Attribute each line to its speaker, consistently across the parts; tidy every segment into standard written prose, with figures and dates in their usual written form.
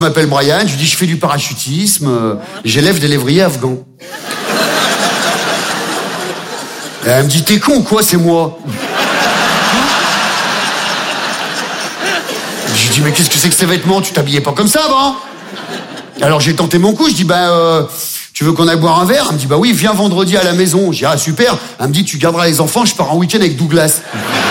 Speaker 1: Je m'appelle Brian, je lui dis je fais du parachutisme, j'élève des lévriers afghans. Et elle me dit t'es con ou quoi, c'est moi. Je lui dis mais qu'est-ce que c'est que ces vêtements, tu t'habillais pas comme ça avant. Alors j'ai tenté mon coup, je dis tu veux qu'on aille boire un verre? Elle me dit bah oui, viens vendredi à la maison. Je dis ah super. Elle me dit tu garderas les enfants, je pars en week-end avec Douglas.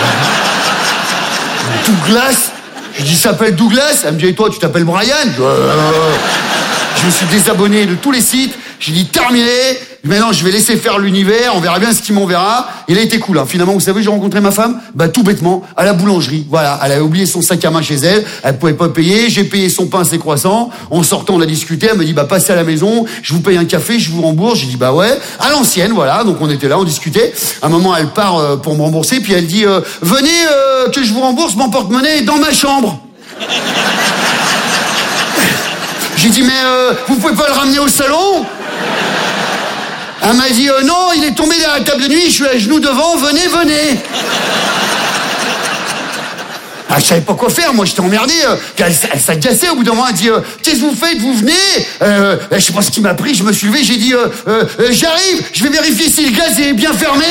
Speaker 1: Douglas? Je dis, il s'appelle Douglas. Elle me dit, et toi, tu t'appelles Brian? Je me suis désabonné de tous les sites. J'ai dit, terminé. Maintenant, je vais laisser faire l'univers. On verra bien ce qu'il m'enverra. Il a été cool, hein. Finalement, vous savez, j'ai rencontré ma femme, tout bêtement, à la boulangerie. Voilà. Elle avait oublié son sac à main chez elle. Elle pouvait pas payer. J'ai payé son pain, ses croissants. En sortant, on a discuté. Elle me dit, passez à la maison. Je vous paye un café, je vous rembourse. J'ai dit, ouais. À l'ancienne, voilà. Donc, on était là, on discutait. À un moment, elle part pour me rembourser. Puis elle dit, venez, que je vous rembourse, mon porte-monnaie est dans ma chambre. J'ai dit, mais vous pouvez pas le ramener au salon? Elle m'a dit, non, il est tombé derrière la table de nuit, je suis à genoux devant, venez. Ah, je savais pas quoi faire, moi j'étais emmerdé. Elle s'agaçait au bout d'un moment, elle dit, qu'est-ce que vous faites, vous venez? Je sais pas ce qui m'a pris, je me suis levé, j'ai dit, j'arrive, je vais vérifier si le gaz est bien fermé.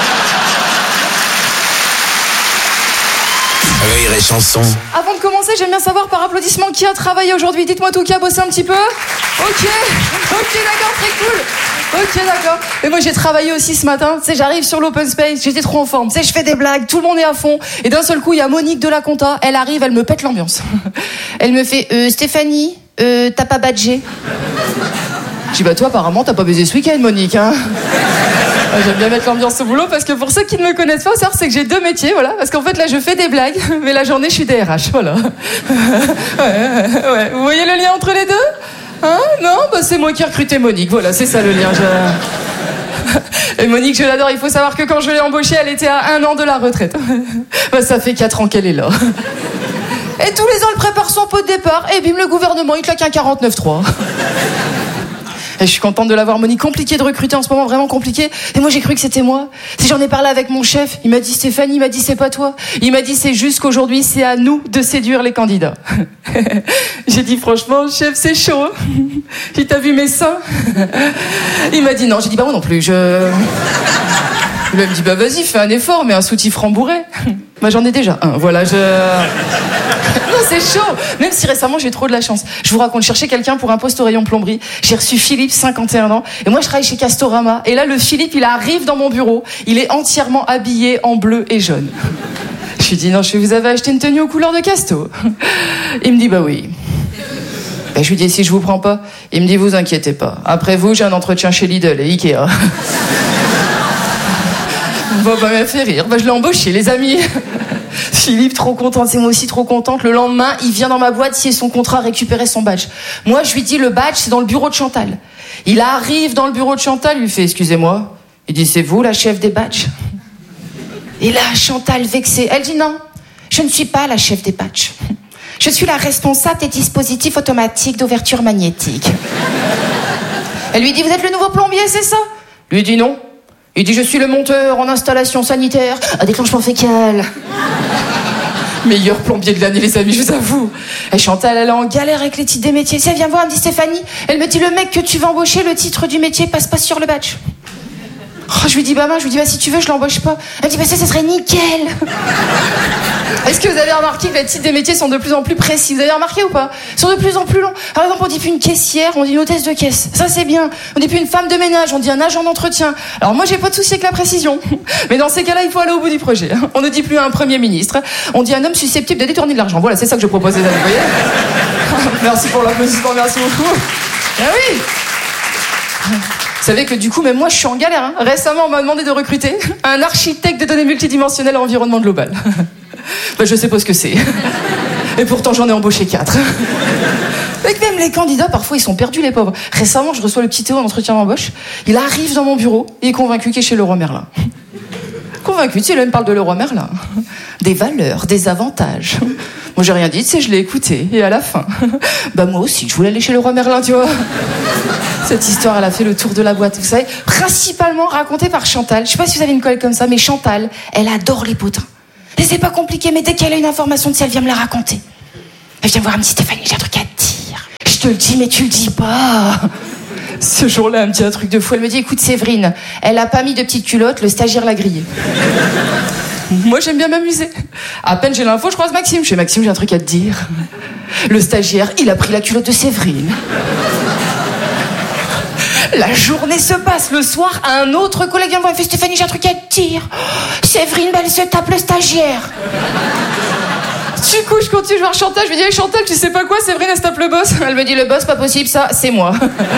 Speaker 2: Rire et chanson.
Speaker 3: Avant de commencer, j'aime bien savoir par applaudissement qui a travaillé aujourd'hui. Dites-moi tout, qui a bossé un petit peu? Ok, d'accord, très cool. Ok, d'accord. Et moi, j'ai travaillé aussi ce matin. Tu sais, j'arrive sur l'open space, j'étais trop en forme. Tu sais, je fais des blagues, tout le monde est à fond. Et d'un seul coup, il y a Monique de la compta. Elle arrive, elle me pète l'ambiance. Elle me fait, Stéphanie, t'as pas badgé? Je dis, toi, apparemment, t'as pas baisé ce week-end, Monique, hein. J'aime bien mettre l'ambiance au boulot parce que pour ceux qui ne me connaissent pas, c'est que j'ai 2 métiers, voilà. Parce qu'en fait, là, je fais des blagues, mais la journée, je suis DRH, voilà. Ouais. Vous voyez le lien entre les deux? Hein? Non? C'est moi qui ai recruté Monique, voilà, c'est ça le lien. Et Monique, je l'adore, il faut savoir que quand je l'ai embauchée, elle était à 1 an de la retraite. Ça fait 4 ans qu'elle est là. Et tous les ans, elle prépare son pot de départ, et bim, le gouvernement, il claque un 49.3. Et je suis contente de l'avoir, Monique. Compliqué de recruter en ce moment, vraiment compliqué. Et moi, j'ai cru que c'était moi. Si j'en ai parlé avec mon chef, il m'a dit Stéphanie, il m'a dit c'est pas toi. Il m'a dit c'est juste qu'aujourd'hui, c'est à nous de séduire les candidats. J'ai dit franchement, chef, c'est chaud. J'ai dit, t'as vu mes seins? Il m'a dit non. J'ai dit moi non plus. Il m'a dit vas-y, fais un effort, mais un soutif rembourré. J'en ai déjà un. Voilà, Non, c'est chaud. Même si récemment j'ai trop de la chance. Je vous raconte, je cherchais quelqu'un pour un poste au rayon plomberie. J'ai reçu Philippe, 51 ans. Et moi, je travaille chez Castorama. Et là, le Philippe, il arrive dans mon bureau. Il est entièrement habillé en bleu et jaune. Je lui dis non, vous avez acheté une tenue aux couleurs de Casto? Il me dit oui. Je lui dis si je vous prends pas. Il me dit vous inquiétez pas. Après vous, j'ai un entretien chez Lidl et Ikea. Elle fait rire. Je l'ai embauché, les amis. Philippe, trop contente, c'est moi aussi trop contente. Le lendemain, il vient dans ma boîte, signer son contrat, récupérer son badge. Moi, je lui dis, le badge, c'est dans le bureau de Chantal. Il arrive dans le bureau de Chantal, il lui fait, excusez-moi. Il dit, c'est vous, la chef des badges? Et là, Chantal, vexée, elle dit, non, je ne suis pas la chef des badges. Je suis la responsable des dispositifs automatiques d'ouverture magnétique. Elle lui dit, vous êtes le nouveau plombier, c'est ça? Lui dit, non. Il dit, je suis le monteur en installation sanitaire à déclenchement fécal. Meilleur plombier de l'année, les amis, je vous avoue. Et Chantal, elle est en galère avec les titres des métiers. Si elle vient voir, elle me dit, Stéphanie, elle me dit, le mec que tu vas embaucher, le titre du métier passe pas sur le badge. Je lui dis, si tu veux, je l'embauche pas. Elle me dit, ça serait nickel. Est-ce que vous avez remarqué que les titres des métiers sont de plus en plus précis? Vous avez remarqué ou pas? Ils sont de plus en plus longs. Par exemple, on dit plus une caissière, on dit une hôtesse de caisse. Ça, c'est bien. On dit plus une femme de ménage, on dit un agent d'entretien. Alors moi, j'ai pas de souci avec la précision. Mais dans ces cas-là, il faut aller au bout du projet. On ne dit plus un premier ministre. On dit un homme susceptible de détourner de l'argent. Voilà, c'est ça que je propose, les amis. Vous voyez? Merci pour l'applaudissement, merci beaucoup. Ah oui! Vous savez que du coup, même moi, je suis en galère. Hein. Récemment, on m'a demandé de recruter un architecte de données multidimensionnelles à environnement global. Je sais pas ce que c'est. Et pourtant, j'en ai embauché 4. Avec même les candidats, parfois, ils sont perdus, les pauvres. Récemment, je reçois le petit Théo en entretien d'embauche. Il arrive dans mon bureau et est convaincu qu'il est chez Leroy Merlin. Convaincu, tu sais, là, il me parle de Leroy Merlin. Des valeurs, des avantages. Moi, j'ai rien dit, tu sais, je l'ai écouté. Et à la fin, moi aussi, je voulais aller chez Leroy Merlin, tu vois. Cette histoire, elle a fait le tour de la boîte, vous savez. Principalement racontée par Chantal. Je sais pas si vous avez une collègue comme ça, mais Chantal, elle adore les potins. Et c'est pas compliqué, mais dès qu'elle a une information de ça, elle vient me la raconter. Elle vient voir, elle me dit, Stéphanie, j'ai un truc à te dire. te le dis, mais tu le dis pas. Ce jour-là, elle me dit un truc de fou. Elle me dit, écoute Séverine, elle a pas mis de petite culotte, le stagiaire l'a grillée. Moi, j'aime bien m'amuser. À peine j'ai l'info, je croise Maxime. Je fais, Maxime, j'ai un truc à te dire. Le stagiaire, il a pris la culotte de Séverine. La journée se passe. Le soir, un autre collègue vient me voir et fait, Stéphanie, j'ai un truc à te dire. Séverine, elle se tape le stagiaire. Du coup, je continue de voir Chantal. Je lui dis, hey, Chantal, tu sais pas quoi, Séverine, elle se tape le boss. Elle me dit, le boss, pas possible, ça, c'est moi.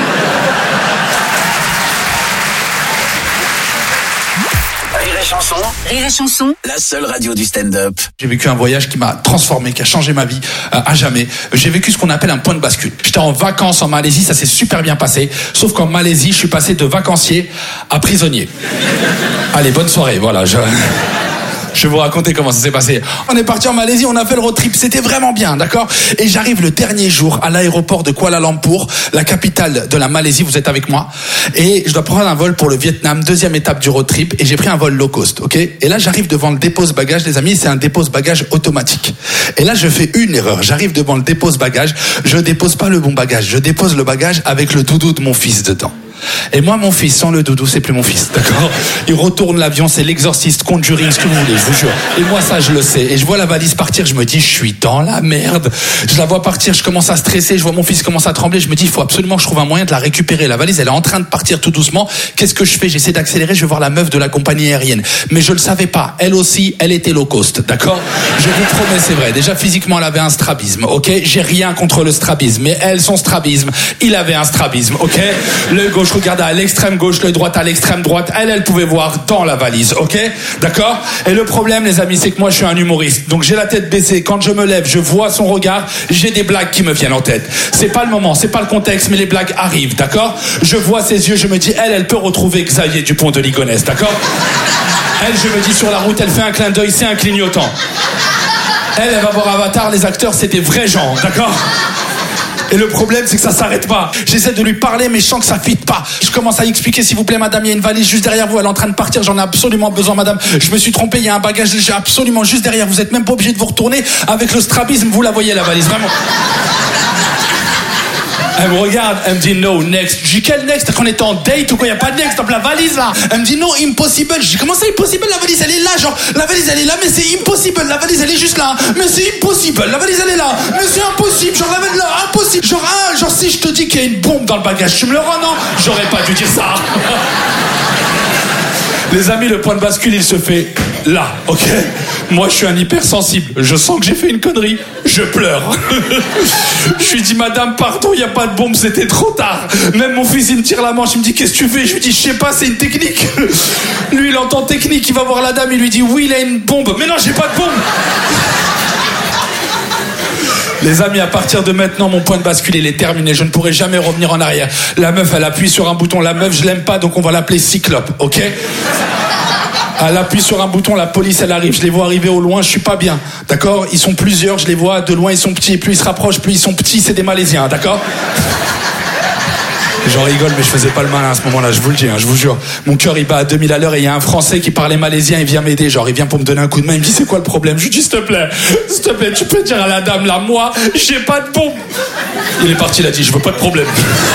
Speaker 2: Rire et chanson, la seule radio du stand-up.
Speaker 4: J'ai vécu un voyage qui m'a transformé, qui a changé ma vie à jamais. J'ai vécu ce qu'on appelle un point de bascule. J'étais en vacances en Malaisie, ça s'est super bien passé. Sauf qu'en Malaisie, je suis passé de vacancier à prisonnier. Allez, bonne soirée, voilà. Je vais vous raconter comment ça s'est passé. On est parti en Malaisie, on a fait le road trip, c'était vraiment bien, d'accord ? Et j'arrive le dernier jour à l'aéroport de Kuala Lumpur, la capitale de la Malaisie, vous êtes avec moi ? Et je dois prendre un vol pour le Vietnam, deuxième étape du road trip, et j'ai pris un vol low cost, ok ? Et là, j'arrive devant le dépose-bagages, les amis, c'est un dépose-bagages automatique. Et là, je fais une erreur, j'arrive devant le dépose-bagages, je dépose pas le bon bagage, je dépose le bagage avec le doudou de mon fils dedans. Et moi, mon fils, sans le doudou, c'est plus mon fils, d'accord ? Il retourne l'avion, c'est l'exorciste, Conjuring, ce que vous voulez, je vous jure. Et moi, ça, je le sais. Et je vois la valise partir, je me dis, je suis dans la merde. Je la vois partir, je commence à stresser, je vois mon fils commencer à trembler, je me dis, il faut absolument que je trouve un moyen de la récupérer. La valise, elle est en train de partir tout doucement. Qu'est-ce que je fais ? J'essaie d'accélérer, je vais voir la meuf de la compagnie aérienne. Mais je le savais pas. Elle aussi, elle était low cost, d'accord ? Je vous promets, c'est vrai. Déjà, physiquement, elle avait un strabisme, ok ? J'ai rien contre le strabisme. Mais elle, son strabisme, il avait un strabisme, ok ? Le gauche regardait à l'extrême gauche, l'œil droit à l'extrême droite. Elle pouvait voir dans la valise, ok ? D'accord ? Et le problème, les amis, c'est que moi, je suis un humoriste. Donc, j'ai la tête baissée. Quand je me lève, je vois son regard. J'ai des blagues qui me viennent en tête. C'est pas le moment, c'est pas le contexte, mais les blagues arrivent, d'accord ? Je vois ses yeux, je me dis, elle peut retrouver Xavier Dupont de Ligonnès, d'accord ? Elle, je me dis, sur la route, elle fait un clin d'œil, c'est un clignotant. Elle va voir Avatar, les acteurs, c'est des vrais gens, d'accord ? Et le problème, c'est que ça s'arrête pas. J'essaie de lui parler, mais je sens que ça fit pas. Je commence à expliquer, s'il vous plaît, madame, il y a une valise juste derrière vous, elle est en train de partir, j'en ai absolument besoin, madame. Je me suis trompé, il y a un bagage, j'ai absolument juste derrière, vous êtes même pas obligé de vous retourner. Avec le strabisme, vous la voyez, la valise, vraiment. Elle me regarde, elle me dit no, next. Je dis quel next? Qu'on était en date ou quoi? Y a pas de next, top la valise là. Elle me dit no, impossible. Je dis comment ça impossible? La valise elle est là, genre la valise elle est là, mais c'est impossible. La valise elle est juste là, mais c'est impossible. La valise elle est là, mais c'est impossible. Genre la valise là, impossible. Genre si je te dis qu'il y a une bombe dans le bagage, tu me le rends? Non, j'aurais pas dû dire ça. Les amis, le point de bascule, il se fait là, ok? Moi, je suis un hypersensible. Je sens que j'ai fait une connerie. Je pleure. Je lui dis, madame, pardon, il n'y a pas de bombe, c'était trop tard. Même mon fils, il me tire la manche, il me dit, qu'est-ce que tu fais? Je lui dis, je sais pas, c'est une technique. Lui, il entend technique, il va voir la dame, il lui dit, oui, il a une bombe. Mais non, j'ai pas de bombe. Les amis, à partir de maintenant, mon point de bascule, il est terminé. Je ne pourrai jamais revenir en arrière. La meuf, elle appuie sur un bouton. La meuf, je l'aime pas, donc on va l'appeler Cyclope, ok? Elle appuie sur un bouton, la police, elle arrive. Je les vois arriver au loin, je suis pas bien, d'accord? Ils sont plusieurs, je les vois de loin, ils sont petits. Plus ils se rapprochent, plus ils sont petits, c'est des Malaisiens, d'accord? J'en rigole, mais je faisais pas le malin à ce moment-là, je vous le dis, je vous jure. Mon cœur, il bat à 2000 à l'heure et il y a un Français qui parlait malaisien, il vient m'aider, genre, il vient pour me donner un coup de main, il me dit, c'est quoi le problème? Je lui dis, s'il te plaît, tu peux dire à la dame, là, moi, j'ai pas de bombe. Il est parti, il a dit, je veux pas de problème.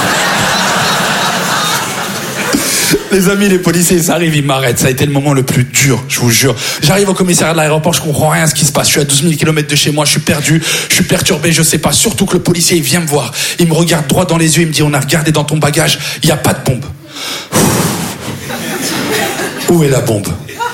Speaker 4: Les amis, les policiers, ils arrivent, ils m'arrêtent. Ça a été le moment le plus dur, je vous jure. J'arrive au commissariat de l'aéroport, je comprends rien à ce qui se passe. Je suis à 12 000 km de chez moi, je suis perdu, je suis perturbé, je sais pas. Surtout que le policier, il vient me voir. Il me regarde droit dans les yeux, il me dit, on a regardé dans ton bagage, il n'y a pas de bombe. Où est la bombe?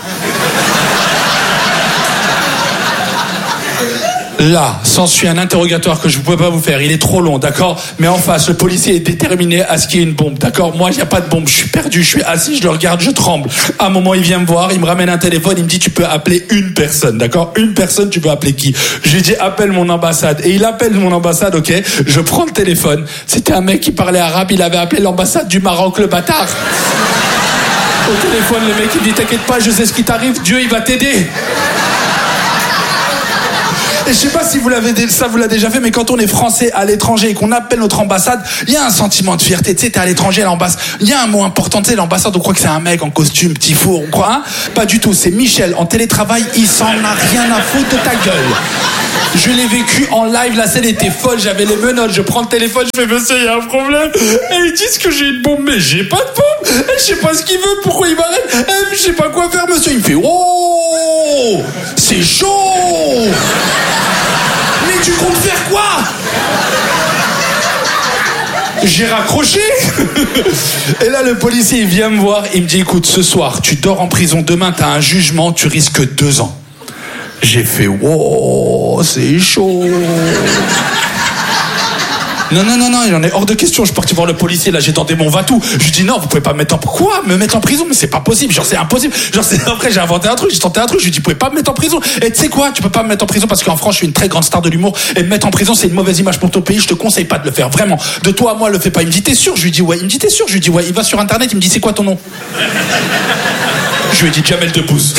Speaker 4: Là, s'ensuit un interrogatoire que je ne peux pas vous faire. Il est trop long, d'accord? Mais en face, le policier est déterminé à ce qu'il y ait une bombe, d'accord? Moi, il n'y a pas de bombe. Je suis perdu, je suis assis, je le regarde, je tremble. À un moment, il vient me voir, il me ramène un téléphone, il me dit, tu peux appeler une personne, d'accord? Une personne, tu peux appeler qui? Je lui dis, appelle mon ambassade. Et il appelle mon ambassade, ok? Je prends le téléphone. C'était un mec qui parlait arabe, il avait appelé l'ambassade du Maroc, le bâtard. Au téléphone, le mec, il dit, t'inquiète pas, je sais ce qui t'arrive, Dieu, il va t'aider. Et je sais pas si vous l'a déjà fait, mais quand on est français à l'étranger et qu'on appelle notre ambassade, il y a un sentiment de fierté. Tu sais, t'es à l'étranger, à l'ambassade. Il y a un mot important, tu sais, l'ambassade, on croit que c'est un mec en costume, petit four, quoi, hein. Pas du tout, c'est Michel en télétravail, il s'en a rien à foutre de ta gueule. Je l'ai vécu en live, la scène était folle, j'avais les menottes, je prends le téléphone, je fais monsieur, il y a un problème. Et ils disent que j'ai une bombe, mais j'ai pas de bombe. Et je sais pas ce qu'il veut, pourquoi il m'arrête. Je sais pas quoi faire, monsieur. Il me fait oh, c'est chaud. Mais tu comptes faire quoi? J'ai raccroché. Et là le policier il vient me voir, il me dit écoute, ce soir tu dors en prison, demain t'as un jugement, tu risques 2 ans. J'ai fait wow, c'est chaud. Non, il en est hors de question. Je suis parti voir le policier, là j'ai tenté mon va-tout. Je lui dis non, vous pouvez pas me mettre en prison, mais c'est pas possible, genre c'est impossible. Après j'ai inventé un truc, j'ai tenté un truc, je lui dis vous pouvez pas me mettre en prison. Et tu sais quoi, tu peux pas me mettre en prison parce qu'en France je suis une très grande star de l'humour et me mettre en prison c'est une mauvaise image pour ton pays, je te conseille pas de le faire, vraiment. De toi à moi le fais pas. Il me dit t'es sûr? Je lui dis ouais. Il me dit t'es sûr? Je lui dis ouais. Il va sur internet, il me dit c'est quoi ton nom? Je lui ai dit Jamel Debbouze.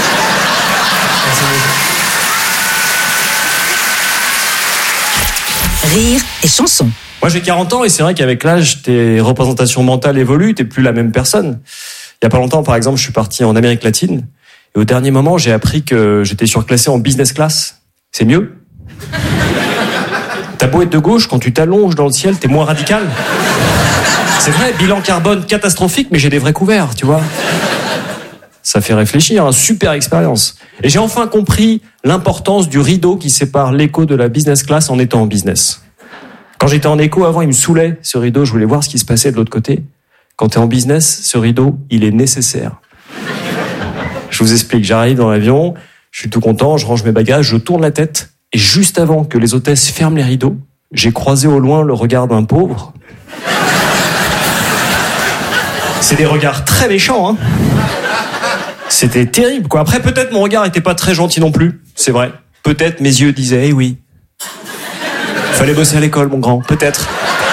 Speaker 2: Rire et chanson.
Speaker 5: Moi j'ai 40 ans et c'est vrai qu'avec l'âge, tes représentations mentales évoluent, t'es plus la même personne. Il y a pas longtemps par exemple, je suis parti en Amérique latine et au dernier moment j'ai appris que j'étais surclassé en business class. C'est mieux. T'as beau être de gauche, quand tu t'allonges dans le ciel, t'es moins radical. C'est vrai, bilan carbone catastrophique, mais j'ai des vrais couverts, tu vois. Ça fait réfléchir, super expérience. Et j'ai enfin compris l'importance du rideau qui sépare l'éco de la business class en étant en business. Quand j'étais en éco, avant, il me saoulait, ce rideau, je voulais voir ce qui se passait de l'autre côté. Quand t'es en business, ce rideau, il est nécessaire. Je vous explique, j'arrive dans l'avion, je suis tout content, je range mes bagages, je tourne la tête, et juste avant que les hôtesses ferment les rideaux, j'ai croisé au loin le regard d'un pauvre. C'est des regards très méchants, hein. C'était terrible, quoi. Après, peut-être mon regard était pas très gentil non plus, c'est vrai. Peut-être mes yeux disaient, eh oui. Fallait bosser à l'école, mon grand, peut-être.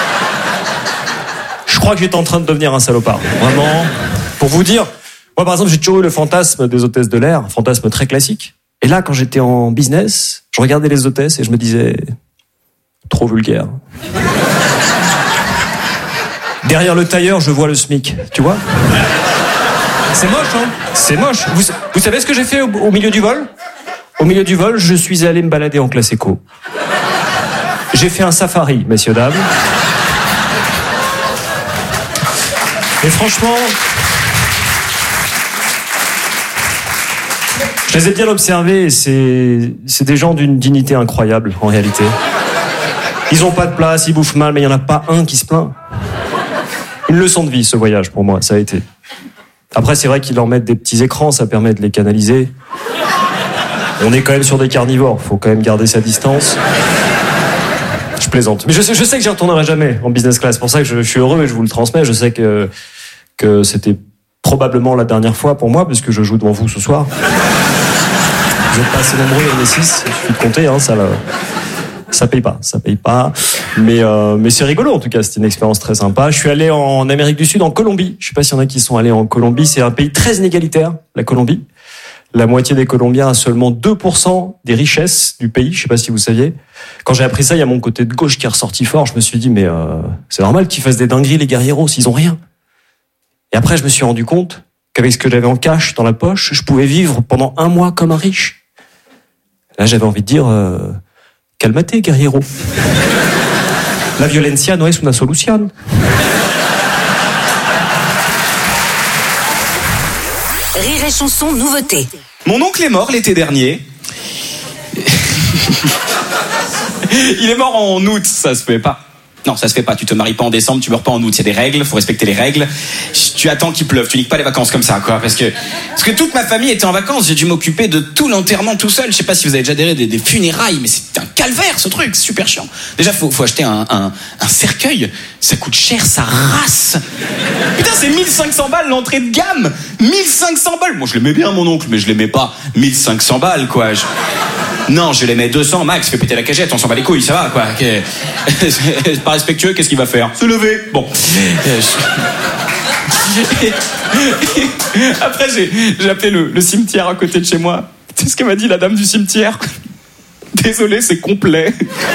Speaker 5: Je crois que j'étais en train de devenir un salopard. Vraiment. Pour vous dire, moi, par exemple, j'ai toujours eu le fantasme des hôtesses de l'air, un fantasme très classique. Et là, quand j'étais en business, je regardais les hôtesses et je me disais, trop vulgaire. Derrière le tailleur, je vois le SMIC, tu vois? C'est moche, hein? C'est moche. Vous savez ce que j'ai fait au milieu du vol? Au milieu du vol, je suis allé me balader en classe éco. J'ai fait un safari, messieurs, dames. Et franchement, je les ai bien observés et c'est des gens d'une dignité incroyable, en réalité. Ils ont pas de place, ils bouffent mal, mais il y en a pas un qui se plaint. Une leçon de vie, ce voyage, pour moi, ça a été. Après, c'est vrai qu'ils leur mettent des petits écrans, ça permet de les canaliser. On est quand même sur des carnivores, faut quand même garder sa distance. Je plaisante. Mais je sais que j'y retournerai jamais en business class. C'est pour ça que je suis heureux et je vous le transmets. Je sais que c'était probablement la dernière fois pour moi, puisque je joue devant vous ce soir. Vous n'êtes pas assez nombreux, on est 6. Il suffit de compter, hein, ça paye pas. Mais c'est rigolo, en tout cas, c'était une expérience très sympa. Je suis allé en Amérique du Sud, en Colombie. Je sais pas s'il y en a qui sont allés en Colombie. C'est un pays très inégalitaire, la Colombie. La moitié des Colombiens a seulement 2% des richesses du pays. Je sais pas si vous saviez. Quand j'ai appris ça, il y a mon côté de gauche qui est ressorti fort. Je me suis dit, mais c'est normal qu'ils fassent des dingueries, les guerrieros, s'ils ont rien. Et après, je me suis rendu compte qu'avec ce que j'avais en cash dans la poche, je pouvais vivre pendant 1 mois comme un riche. Là, j'avais envie de dire, calmate, guerriero. La violencia no es una solución.
Speaker 2: Rire et chanson, nouveauté.
Speaker 6: Mon oncle est mort l'été dernier. Il est mort en août, ça se fait pas. Non, ça se fait pas. Tu te maries pas en décembre, tu meurs pas en août. Il y a des règles, faut respecter les règles. Tu attends qu'il pleuve, tu niques pas les vacances comme ça, quoi. Parce que toute ma famille était en vacances. J'ai dû m'occuper de tout l'enterrement tout seul. Je sais pas si vous avez déjà adhéré des funérailles, mais c'est un calvaire, ce truc. C'est super chiant. Déjà, faut acheter un cercueil. Ça coûte cher, ça race. Putain, c'est 1500 balles l'entrée de gamme. 1500 balles. Moi, je l'aimais bien, mon oncle, mais je l'aimais pas. 1500 balles, quoi. Non, je l'aimais 200 max. Fais péter la cagette, on s'en bat les couilles, ça va, quoi. C'est pas respectueux, qu'est-ce qu'il va faire? Se lever. Bon. Après, j'ai appelé le cimetière à côté de chez moi. C'est ce que m'a dit la dame du cimetière. Désolé, c'est complet.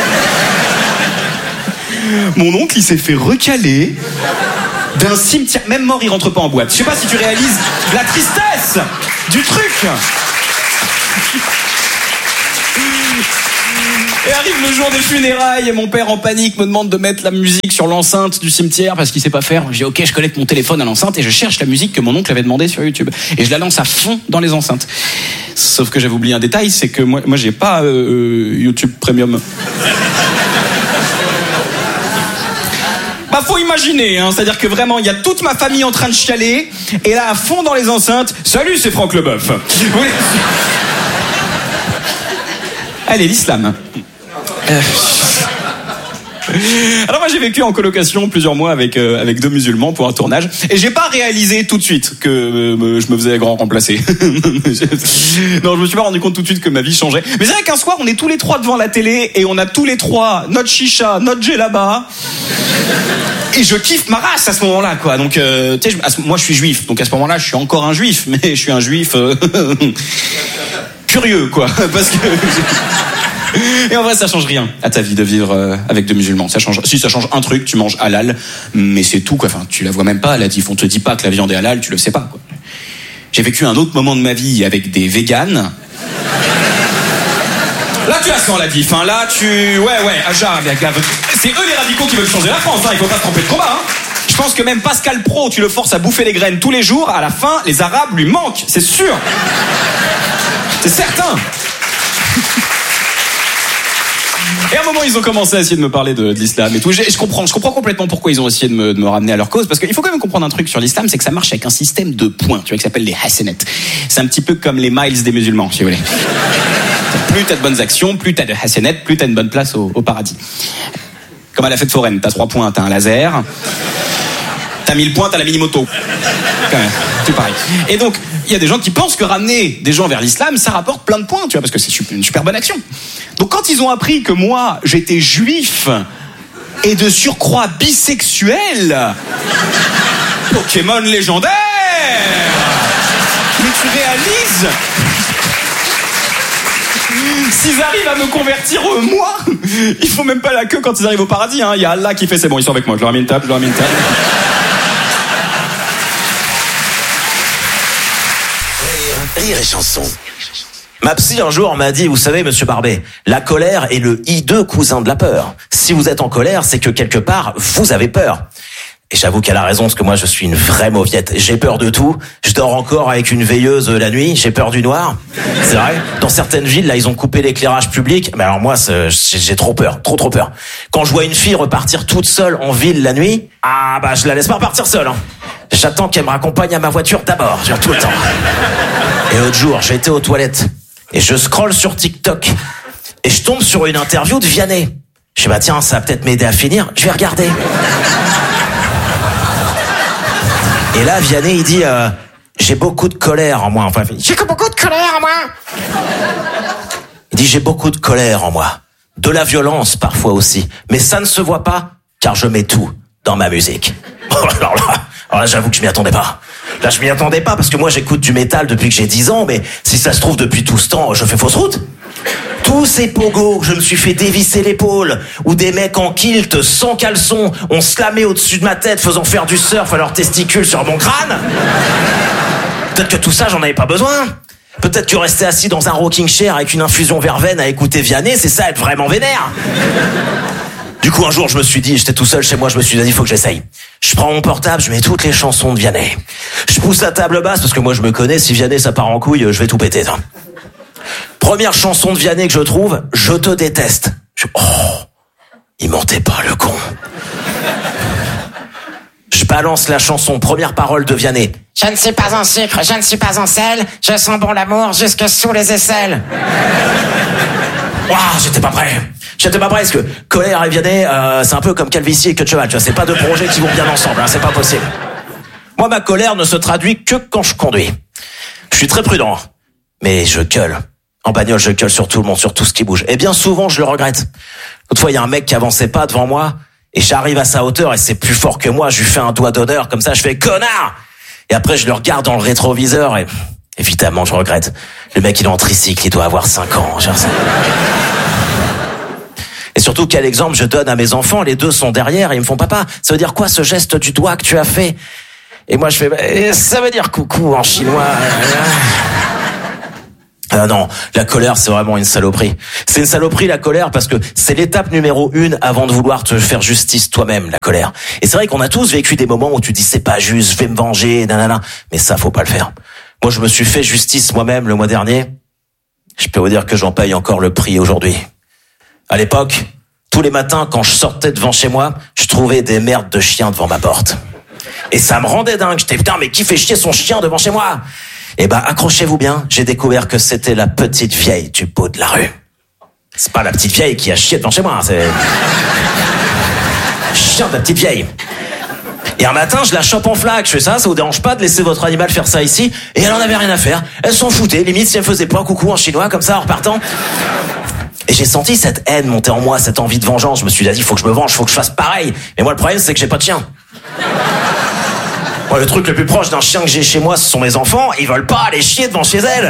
Speaker 6: Mon oncle, il s'est fait recaler d'un cimetière. Même mort, il rentre pas en boîte. Je sais pas si tu réalises la tristesse du truc. Et arrive le jour des funérailles et mon père en panique me demande de mettre la musique sur l'enceinte du cimetière parce qu'il sait pas faire. Je dis ok, je connecte mon téléphone à l'enceinte et je cherche la musique que mon oncle avait demandé sur YouTube. Et je la lance à fond dans les enceintes. Sauf que j'avais oublié un détail, c'est que moi j'ai pas YouTube Premium. Bah faut imaginer, hein, c'est-à-dire que vraiment il y a toute ma famille en train de chialer et là à fond dans les enceintes, salut c'est Franck Leboeuf. Oui. Allez, l'islam. Alors moi j'ai vécu en colocation plusieurs mois avec 2 musulmans pour un tournage et j'ai pas réalisé tout de suite que je me faisais grand remplacer. Non, je me suis pas rendu compte tout de suite que ma vie changeait. Mais c'est vrai qu'un soir on est tous les 3 devant la télé et on a tous les 3 notre chicha, notre djellaba. Et je kiffe ma race à ce moment-là, quoi. Donc, tu sais, moi je suis juif, donc à ce moment-là je suis encore un juif, mais je suis un juif curieux, quoi, parce que. Et en vrai, ça change rien à ta vie de vivre avec 2 musulmans. Ça change un truc, tu manges halal, mais c'est tout, quoi. Enfin, tu la vois même pas, la diff. On te dit pas que la viande est halal, tu le sais pas, quoi. J'ai vécu un autre moment de ma vie avec des véganes. Là, tu la sens, la diff, hein. Là, ouais, Aja, c'est eux les radicaux qui veulent changer la France, hein. Il faut pas se tromper de combat, hein. Je pense que même Pascal Pro, tu le forces à bouffer les graines tous les jours, à la fin, les Arabes lui manquent, c'est sûr. C'est certain. Et à un moment, ils ont commencé à essayer de me parler de l'islam et tout. Je comprends complètement pourquoi ils ont essayé de me ramener à leur cause. Parce qu'il faut quand même comprendre un truc sur l'islam, c'est que ça marche avec un système de points, tu vois, qui s'appelle les hasanat. C'est un petit peu comme les miles des musulmans, si vous voulez. Plus t'as de bonnes actions, plus t'as de hasanat, plus t'as une bonne place au paradis. Comme à la fête foraine, t'as 3 points, t'as un laser. T'as 1000 points, t'as la mini-moto. Quand même, tout pareil. Et donc, il y a des gens qui pensent que ramener des gens vers l'islam, ça rapporte plein de points, tu vois, parce que c'est une super bonne action. Donc quand ils ont appris que moi, j'étais juif et de surcroît bisexuel, Pokémon légendaire, mais tu réalises, s'ils arrivent à me convertir moi, il faut même pas la queue quand ils arrivent au paradis, hein. Il y a Allah qui fait c'est bon, ils sont avec moi, je leur ai mis une table,
Speaker 7: Rire et chanson. Ma psy un jour m'a dit, vous savez monsieur Barbet, la colère est le hideux cousin de la peur. Si vous êtes en colère, c'est que quelque part, vous avez peur. Et j'avoue qu'elle a raison, parce que moi je suis une vraie mauviette. J'ai peur de tout. Je dors encore avec une veilleuse la nuit. J'ai peur du noir. C'est vrai. Dans certaines villes, là, ils ont coupé l'éclairage public. Mais alors moi, j'ai trop peur. Trop peur. Quand je vois une fille repartir toute seule en ville la nuit, ah bah je la laisse pas repartir seule, hein. J'attends qu'elle me raccompagne à ma voiture d'abord, genre tout le temps. Et l'autre jour, j'étais aux toilettes. Et je scrolle sur TikTok. Et je tombe sur une interview de Vianney. Je dis bah tiens, ça va peut-être m'aider à finir. Je vais regarder. Et là, Vianney, il dit j'ai beaucoup de colère en moi. Enfin, j'ai beaucoup de colère en moi. Il dit j'ai beaucoup de colère en moi. De la violence parfois aussi. Mais ça ne se voit pas, car je mets tout dans ma musique. Alors là, j'avoue que je m'y attendais pas. Là, je m'y attendais pas parce que moi, j'écoute du métal depuis que j'ai 10 ans, mais si ça se trouve, depuis tout ce temps, je fais fausse route. Tous ces pogos que je me suis fait dévisser l'épaule, ou des mecs en kilt, sans caleçon, ont slamé au-dessus de ma tête, faisant faire du surf à leurs testicules sur mon crâne. Peut-être que tout ça, j'en avais pas besoin. Peut-être que rester assis dans un rocking chair avec une infusion verveine à écouter Vianney, c'est ça, être vraiment vénère. Du coup, un jour, je me suis dit, j'étais tout seul chez moi, je me suis dit, il faut que j'essaye. Je prends mon portable, je mets toutes les chansons de Vianney. Je pousse la table basse, parce que moi, je me connais, si Vianney, ça part en couille, je vais tout péter. Première chanson de Vianney que je trouve, Je te déteste. Il mentait pas, le con. Je balance la chanson, première parole de Vianney. Je ne suis pas en sucre, je ne suis pas en sel, je sens bon l'amour jusque sous les aisselles. Waouh, j'étais pas prêt, parce que colère et Vianney, c'est un peu comme calvitie et queue de cheval, tu vois, c'est pas deux projets qui vont bien ensemble, hein, c'est pas possible. Moi, ma colère ne se traduit que quand je conduis. Je suis très prudent, mais je gueule. En bagnole, je gueule sur tout le monde, sur tout ce qui bouge. Et bien souvent, je le regrette. L'autre fois, il y a un mec qui avançait pas devant moi, et j'arrive à sa hauteur, et c'est plus fort que moi, je lui fais un doigt d'honneur, comme ça, je fais « Connard !» Et après, je le regarde dans le rétroviseur, et Évidemment, je regrette. Le mec, il est en tricycle, il doit avoir 5 ans. Genre ça. Et surtout, quel exemple je donne à mes enfants? Les deux sont derrière et ils me font, papa, ça veut dire quoi ce geste du doigt que tu as fait? Et moi, je fais, ça veut dire coucou en chinois. Ah non, la colère, c'est vraiment une saloperie. C'est une saloperie, la colère, parce que c'est l'étape numéro 1 avant de vouloir te faire justice toi-même, la colère. Et c'est vrai qu'on a tous vécu des moments où tu dis, c'est pas juste, je vais me venger, nanana. Mais ça, faut pas le faire. Moi, je me suis fait justice moi-même le mois dernier. Je peux vous dire que j'en paye encore le prix aujourd'hui. À l'époque, tous les matins, quand je sortais devant chez moi, je trouvais des merdes de chiens devant ma porte. Et ça me rendait dingue. J'étais, putain, mais qui fait chier son chien devant chez moi? Eh ben, accrochez-vous bien, j'ai découvert que c'était la petite vieille du bout de la rue. C'est pas la petite vieille qui a chié devant chez moi, c'est... chien de la petite vieille. Et un matin, je la chope en flaque. Je fais ça vous dérange pas de laisser votre animal faire ça ici? Et elle en avait rien à faire. Elle s'en foutait, limite si elle faisait pas coucou en chinois, comme ça, en repartant. Et j'ai senti cette haine monter en moi, cette envie de vengeance. Je me suis dit, il faut que je me venge, faut que je fasse pareil. Mais moi, le problème, c'est que j'ai pas de chien. Moi, le truc le plus proche d'un chien que j'ai chez moi, ce sont mes enfants. Ils veulent pas aller chier devant chez elles.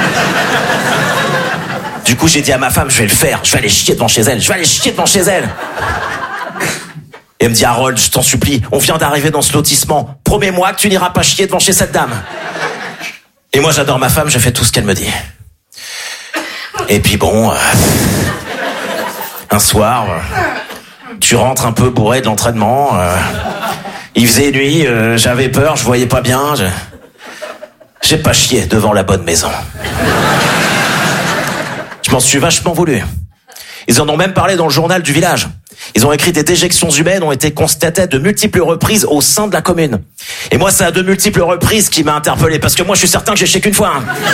Speaker 7: Du coup, j'ai dit à ma femme, je vais le faire. Je vais aller chier devant chez elle. Je vais aller chier devant chez elle. Et elle me dit, Harold, je t'en supplie, on vient d'arriver dans ce lotissement. Promets-moi que tu n'iras pas chier devant chez cette dame. Et moi, j'adore ma femme, je fais tout ce qu'elle me dit. Et puis bon, un soir, tu rentres un peu bourré de l'entraînement. Il faisait nuit, j'avais peur, je voyais pas bien. J'ai pas chié devant la bonne maison. Je m'en suis vachement voulu. Ils en ont même parlé dans le journal du village. Ils ont écrit des déjections humaines ont été constatées de multiples reprises au sein de la commune. Et moi, c'est à de multiples reprises qui m'a interpellé, parce que moi, je suis certain que j'ai chié qu'une fois.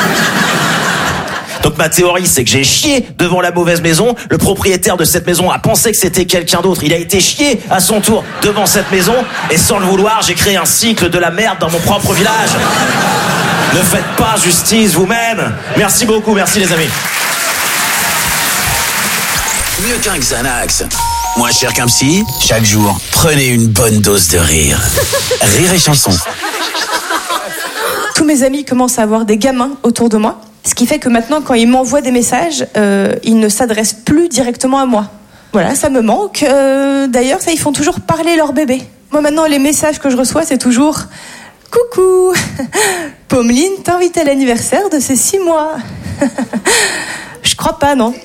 Speaker 7: Donc ma théorie, c'est que j'ai chié devant la mauvaise maison. Le propriétaire de cette maison a pensé que c'était quelqu'un d'autre. Il a été chié à son tour devant cette maison. Et sans le vouloir, j'ai créé un cycle de la merde dans mon propre village. Ne faites pas justice vous-même. Merci beaucoup, merci les amis.
Speaker 8: Mieux qu'un Xanax, moins cher qu'un psy, chaque jour, prenez une bonne dose de rire. Rire et chanson.
Speaker 3: Tous mes amis commencent à avoir des gamins autour de moi. Ce qui fait que maintenant, quand ils m'envoient des messages, ils ne s'adressent plus directement à moi. Voilà, ça me manque. D'ailleurs, ça, ils font toujours parler leur bébé. Moi, maintenant, les messages que je reçois, c'est toujours « Coucou, Pommeline t'invite à l'anniversaire de ses 6 mois. » Je crois pas, non.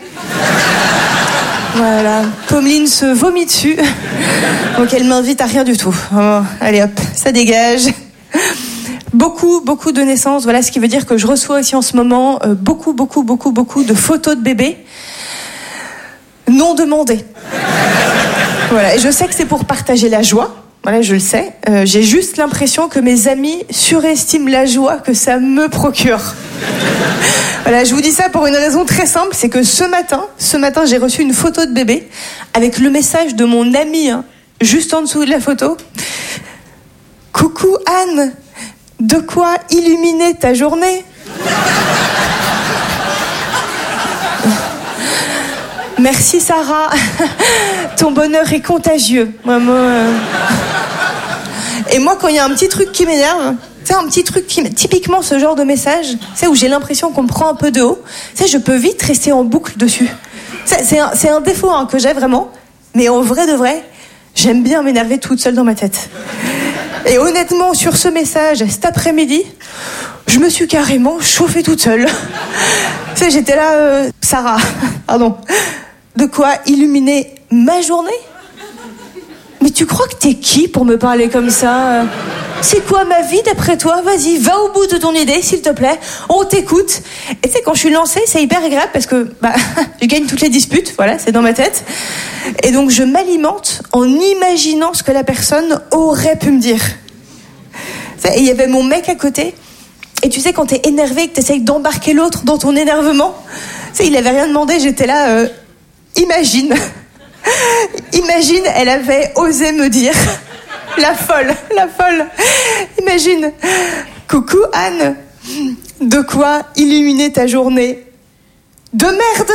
Speaker 3: Voilà, Pommeline se vomit dessus. Donc, elle m'invite à rien du tout. Oh, allez hop, ça dégage. Beaucoup de naissances, voilà, ce qui veut dire que je reçois aussi en ce moment beaucoup de photos de bébés non demandées. Voilà, et je sais que c'est pour partager la joie, voilà, je le sais. J'ai juste l'impression que mes amis surestiment la joie que ça me procure. Voilà, je vous dis ça pour une raison très simple, c'est que ce matin, j'ai reçu une photo de bébé avec le message de mon ami, juste en dessous de la photo. Coucou Anne, de quoi illuminer ta journée? Merci Sarah, ton bonheur est contagieux. Et moi, quand il y a un petit truc qui m'énerve, c'est un petit truc qui, typiquement ce genre de message, c'est où j'ai l'impression qu'on me prend un peu de haut, c'est je peux vite rester en boucle dessus. C'est un défaut que j'ai vraiment, mais en vrai de vrai, j'aime bien m'énerver toute seule dans ma tête. Et honnêtement, sur ce message, cet après-midi, je me suis carrément chauffée toute seule. Tu sais, j'étais là, Sarah, pardon, de quoi illuminer ma journée? Mais tu crois que t'es qui pour me parler comme ça? C'est quoi ma vie d'après toi? Vas-y, va au bout de ton idée, s'il te plaît. On t'écoute. Et tu sais, quand je suis lancée, c'est hyper agréable parce que je gagne toutes les disputes, voilà, c'est dans ma tête. Et donc je m'alimente en imaginant ce que la personne aurait pu me dire. Et il y avait mon mec à côté. Et tu sais, quand t'es énervé et que t'essayes d'embarquer l'autre dans ton énervement, tu sais, il avait rien demandé, j'étais là, imagine, elle avait osé me dire, la folle, imagine, coucou Anne, de quoi illuminer ta journée? De merde.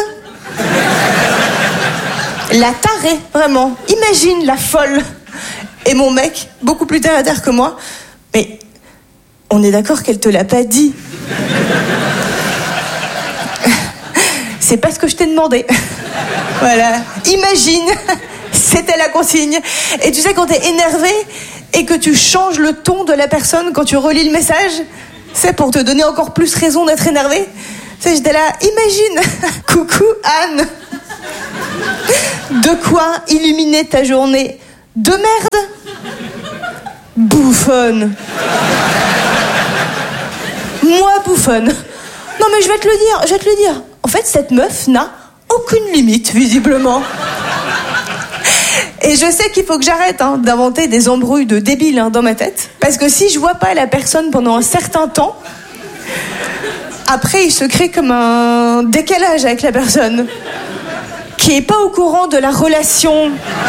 Speaker 3: La tarée, vraiment, imagine la folle. Et mon mec, beaucoup plus terre à terre que moi, mais on est d'accord qu'elle te l'a pas dit. C'est pas ce que je t'ai demandé. Voilà. Imagine, c'était la consigne. Et tu sais, quand t'es énervé et que tu changes le ton de la personne quand tu relis le message, c'est pour te donner encore plus raison d'être énervé. Tu sais, j'étais là, imagine, coucou Anne. De quoi illuminer ta journée de merde? Bouffonne. Moi, bouffonne. Non mais je vais te le dire. En fait, cette meuf n'a aucune limite, visiblement. Et je sais qu'il faut que j'arrête d'inventer des embrouilles de débiles dans ma tête. Parce que si je vois pas la personne pendant un certain temps, après il se crée comme un décalage avec la personne qui est pas au courant de la relation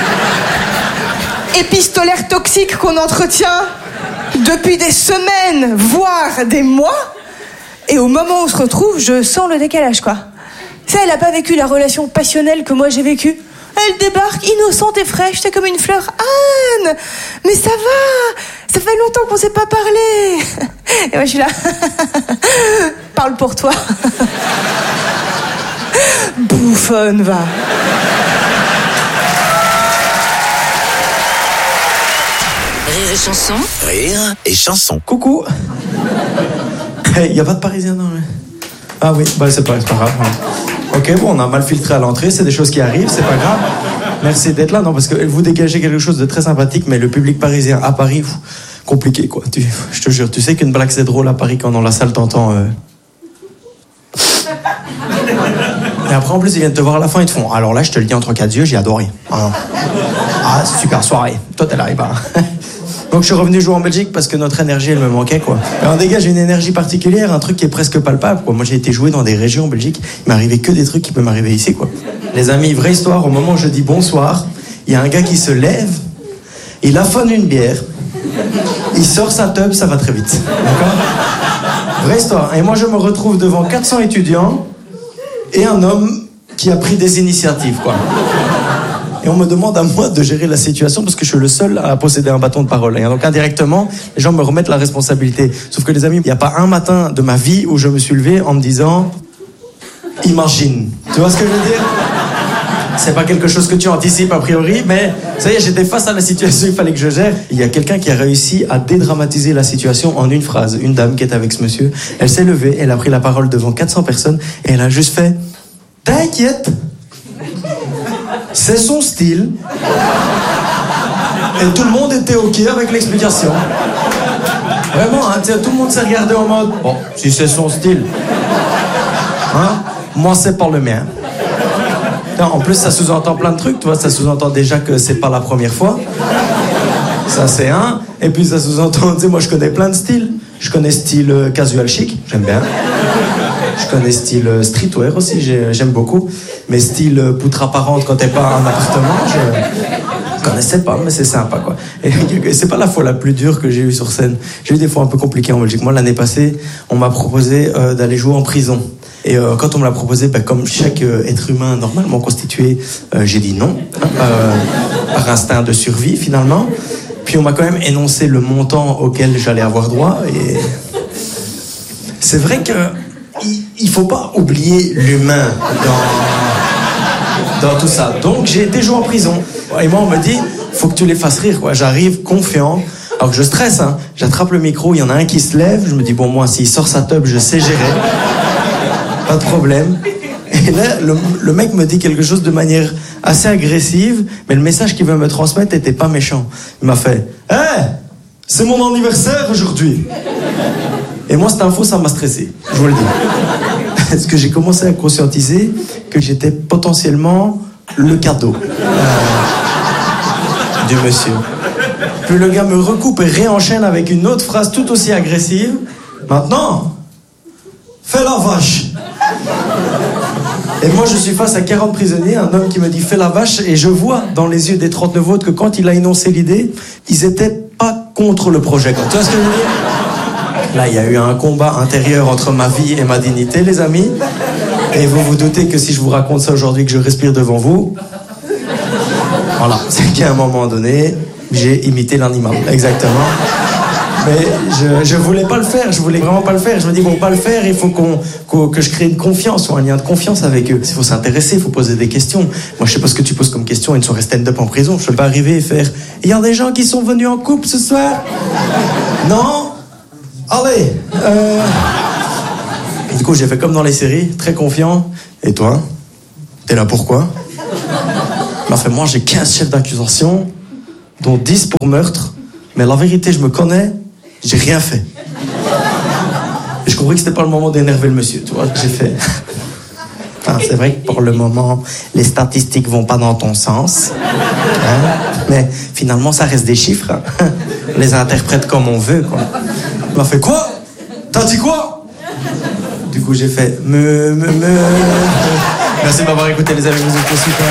Speaker 3: épistolaire toxique qu'on entretient depuis des semaines, voire des mois. Et au moment où on se retrouve, je sens le décalage, quoi. Ça, elle a pas vécu la relation passionnelle que moi j'ai vécue. Elle débarque innocente et fraîche, c'est comme une fleur. Anne, mais ça va, ça fait longtemps qu'on s'est pas parlé. Et moi je suis là, parle pour toi. Bouffonne, va.
Speaker 2: Rire et chanson.
Speaker 8: Rire et chanson.
Speaker 9: Coucou. Hey, y a pas de Parisien dans le... Ah oui, bah c'est pas grave. Ok, bon, on a mal filtré à l'entrée, c'est des choses qui arrivent, c'est pas grave. Merci d'être là, non, parce que vous dégagez quelque chose de très sympathique, mais le public parisien à Paris, compliqué, quoi. Je te jure, tu sais qu'une blague c'est drôle à Paris quand dans la salle t'entends... Et après, en plus, ils viennent te voir à la fin, ils te font... Alors là, je te le dis entre quatre yeux, j'ai adoré. Ah, super soirée. Toi, t'es là, et ben... Donc je suis revenu jouer en Belgique parce que notre énergie, elle me manquait, quoi. Et on dégage une énergie particulière, un truc qui est presque palpable, quoi. Moi, j'ai été jouer dans des régions en Belgique, il m'arrivait que des trucs qui peuvent m'arriver ici, quoi. Les amis, vraie histoire, au moment où je dis bonsoir, il y a un gars qui se lève, il affonne une bière, il sort sa teub, ça va très vite. D'accord ? Vraie histoire. Et moi, je me retrouve devant 400 étudiants et un homme qui a pris des initiatives, quoi. Et on me demande à moi de gérer la situation parce que je suis le seul à posséder un bâton de parole. Et donc indirectement, les gens me remettent la responsabilité. Sauf que les amis, il n'y a pas un matin de ma vie où je me suis levé en me disant « Imagine ». Tu vois ce que je veux dire ? C'est pas quelque chose que tu anticipes a priori, mais ça y est, j'étais face à la situation, il fallait que je gère. Il y a quelqu'un qui a réussi à dédramatiser la situation en une phrase. Une dame qui est avec ce monsieur, elle s'est levée, elle a pris la parole devant 400 personnes et elle a juste fait « T'inquiète ». C'est son style. Et tout le monde était OK avec l'explication. Vraiment, hein, tout le monde s'est regardé en mode « Bon, si c'est son style. Hein, moi, c'est pas le mien. » En plus, ça sous-entend plein de trucs, tu vois. Ça sous-entend déjà que c'est pas la première fois. Ça, c'est un. Et puis, ça sous-entend, tu sais, moi, je connais plein de styles. Je connais style casual chic, j'aime bien. Je connais style streetwear aussi, j'aime beaucoup. Mais style poutre apparente quand t'es pas en appartement, je connaissais pas, mais c'est sympa, quoi. Et c'est pas la fois la plus dure que j'ai eue sur scène. J'ai eu des fois un peu compliquées en Belgique. Moi, l'année passée, on m'a proposé d'aller jouer en prison. Et quand on me l'a proposé, comme chaque être humain normalement constitué, j'ai dit non, par instinct de survie finalement. Puis on m'a quand même énoncé le montant auquel j'allais avoir droit. Et c'est vrai que il faut pas oublier l'humain dans tout ça. Donc j'ai été jouer en prison. Et moi on me dit, faut que tu les fasses rire, quoi. J'arrive confiant. Alors que je stresse, hein. J'attrape le micro, il y en a un qui se lève. Je me dis, bon, moi s'il sort sa teub, je sais gérer. Pas de problème. Et là, le mec me dit quelque chose de manière assez agressive, mais le message qu'il veut me transmettre n'était pas méchant. Il m'a fait « Hey, c'est mon anniversaire aujourd'hui !» Et moi, cette info, ça m'a stressé, je vous le dis. Parce que j'ai commencé à conscientiser que j'étais potentiellement le cadeau du monsieur. Puis le gars me recoupe et réenchaîne avec une autre phrase tout aussi agressive. « Maintenant, fais la vache !» Et moi je suis face à 40 prisonniers, un homme qui me dit fais la vache, et je vois dans les yeux des 39 autres que quand il a énoncé l'idée, ils étaient pas contre le projet, quoi. Tu vois ce que je veux dire ? Là il y a eu un combat intérieur entre ma vie et ma dignité, les amis. Et vous vous doutez que si je vous raconte ça aujourd'hui, que je respire devant vous, voilà, c'est qu'à un moment donné j'ai imité l'animal, exactement. Mais je voulais pas le faire, je voulais vraiment pas le faire. Je me dis, pour pas le faire, il faut que je crée une confiance ou un lien de confiance avec eux. Il faut s'intéresser, il faut poser des questions. Moi, je sais pas ce que tu poses comme question, ils ne sont restés stand-up en prison. Je peux pas arriver et faire, il y a des gens qui sont venus en couple ce soir? Non? Allez, Du coup, j'ai fait comme dans les séries, très confiant. Et toi? T'es là pourquoi? m'a fait, moi j'ai 15 chefs d'accusation, dont 10 pour meurtre, mais la vérité, je me connais, j'ai rien fait. Et je compris que c'était pas le moment d'énerver le monsieur, tu vois, j'ai fait. Enfin, c'est vrai que pour le moment, les statistiques vont pas dans ton sens, hein, mais finalement, ça reste des chiffres. Hein. On les interprète comme on veut, quoi. Il m'a fait, quoi? T'as dit quoi? Du coup, j'ai fait, Merci de m'avoir écouté, les amis, vous êtes super.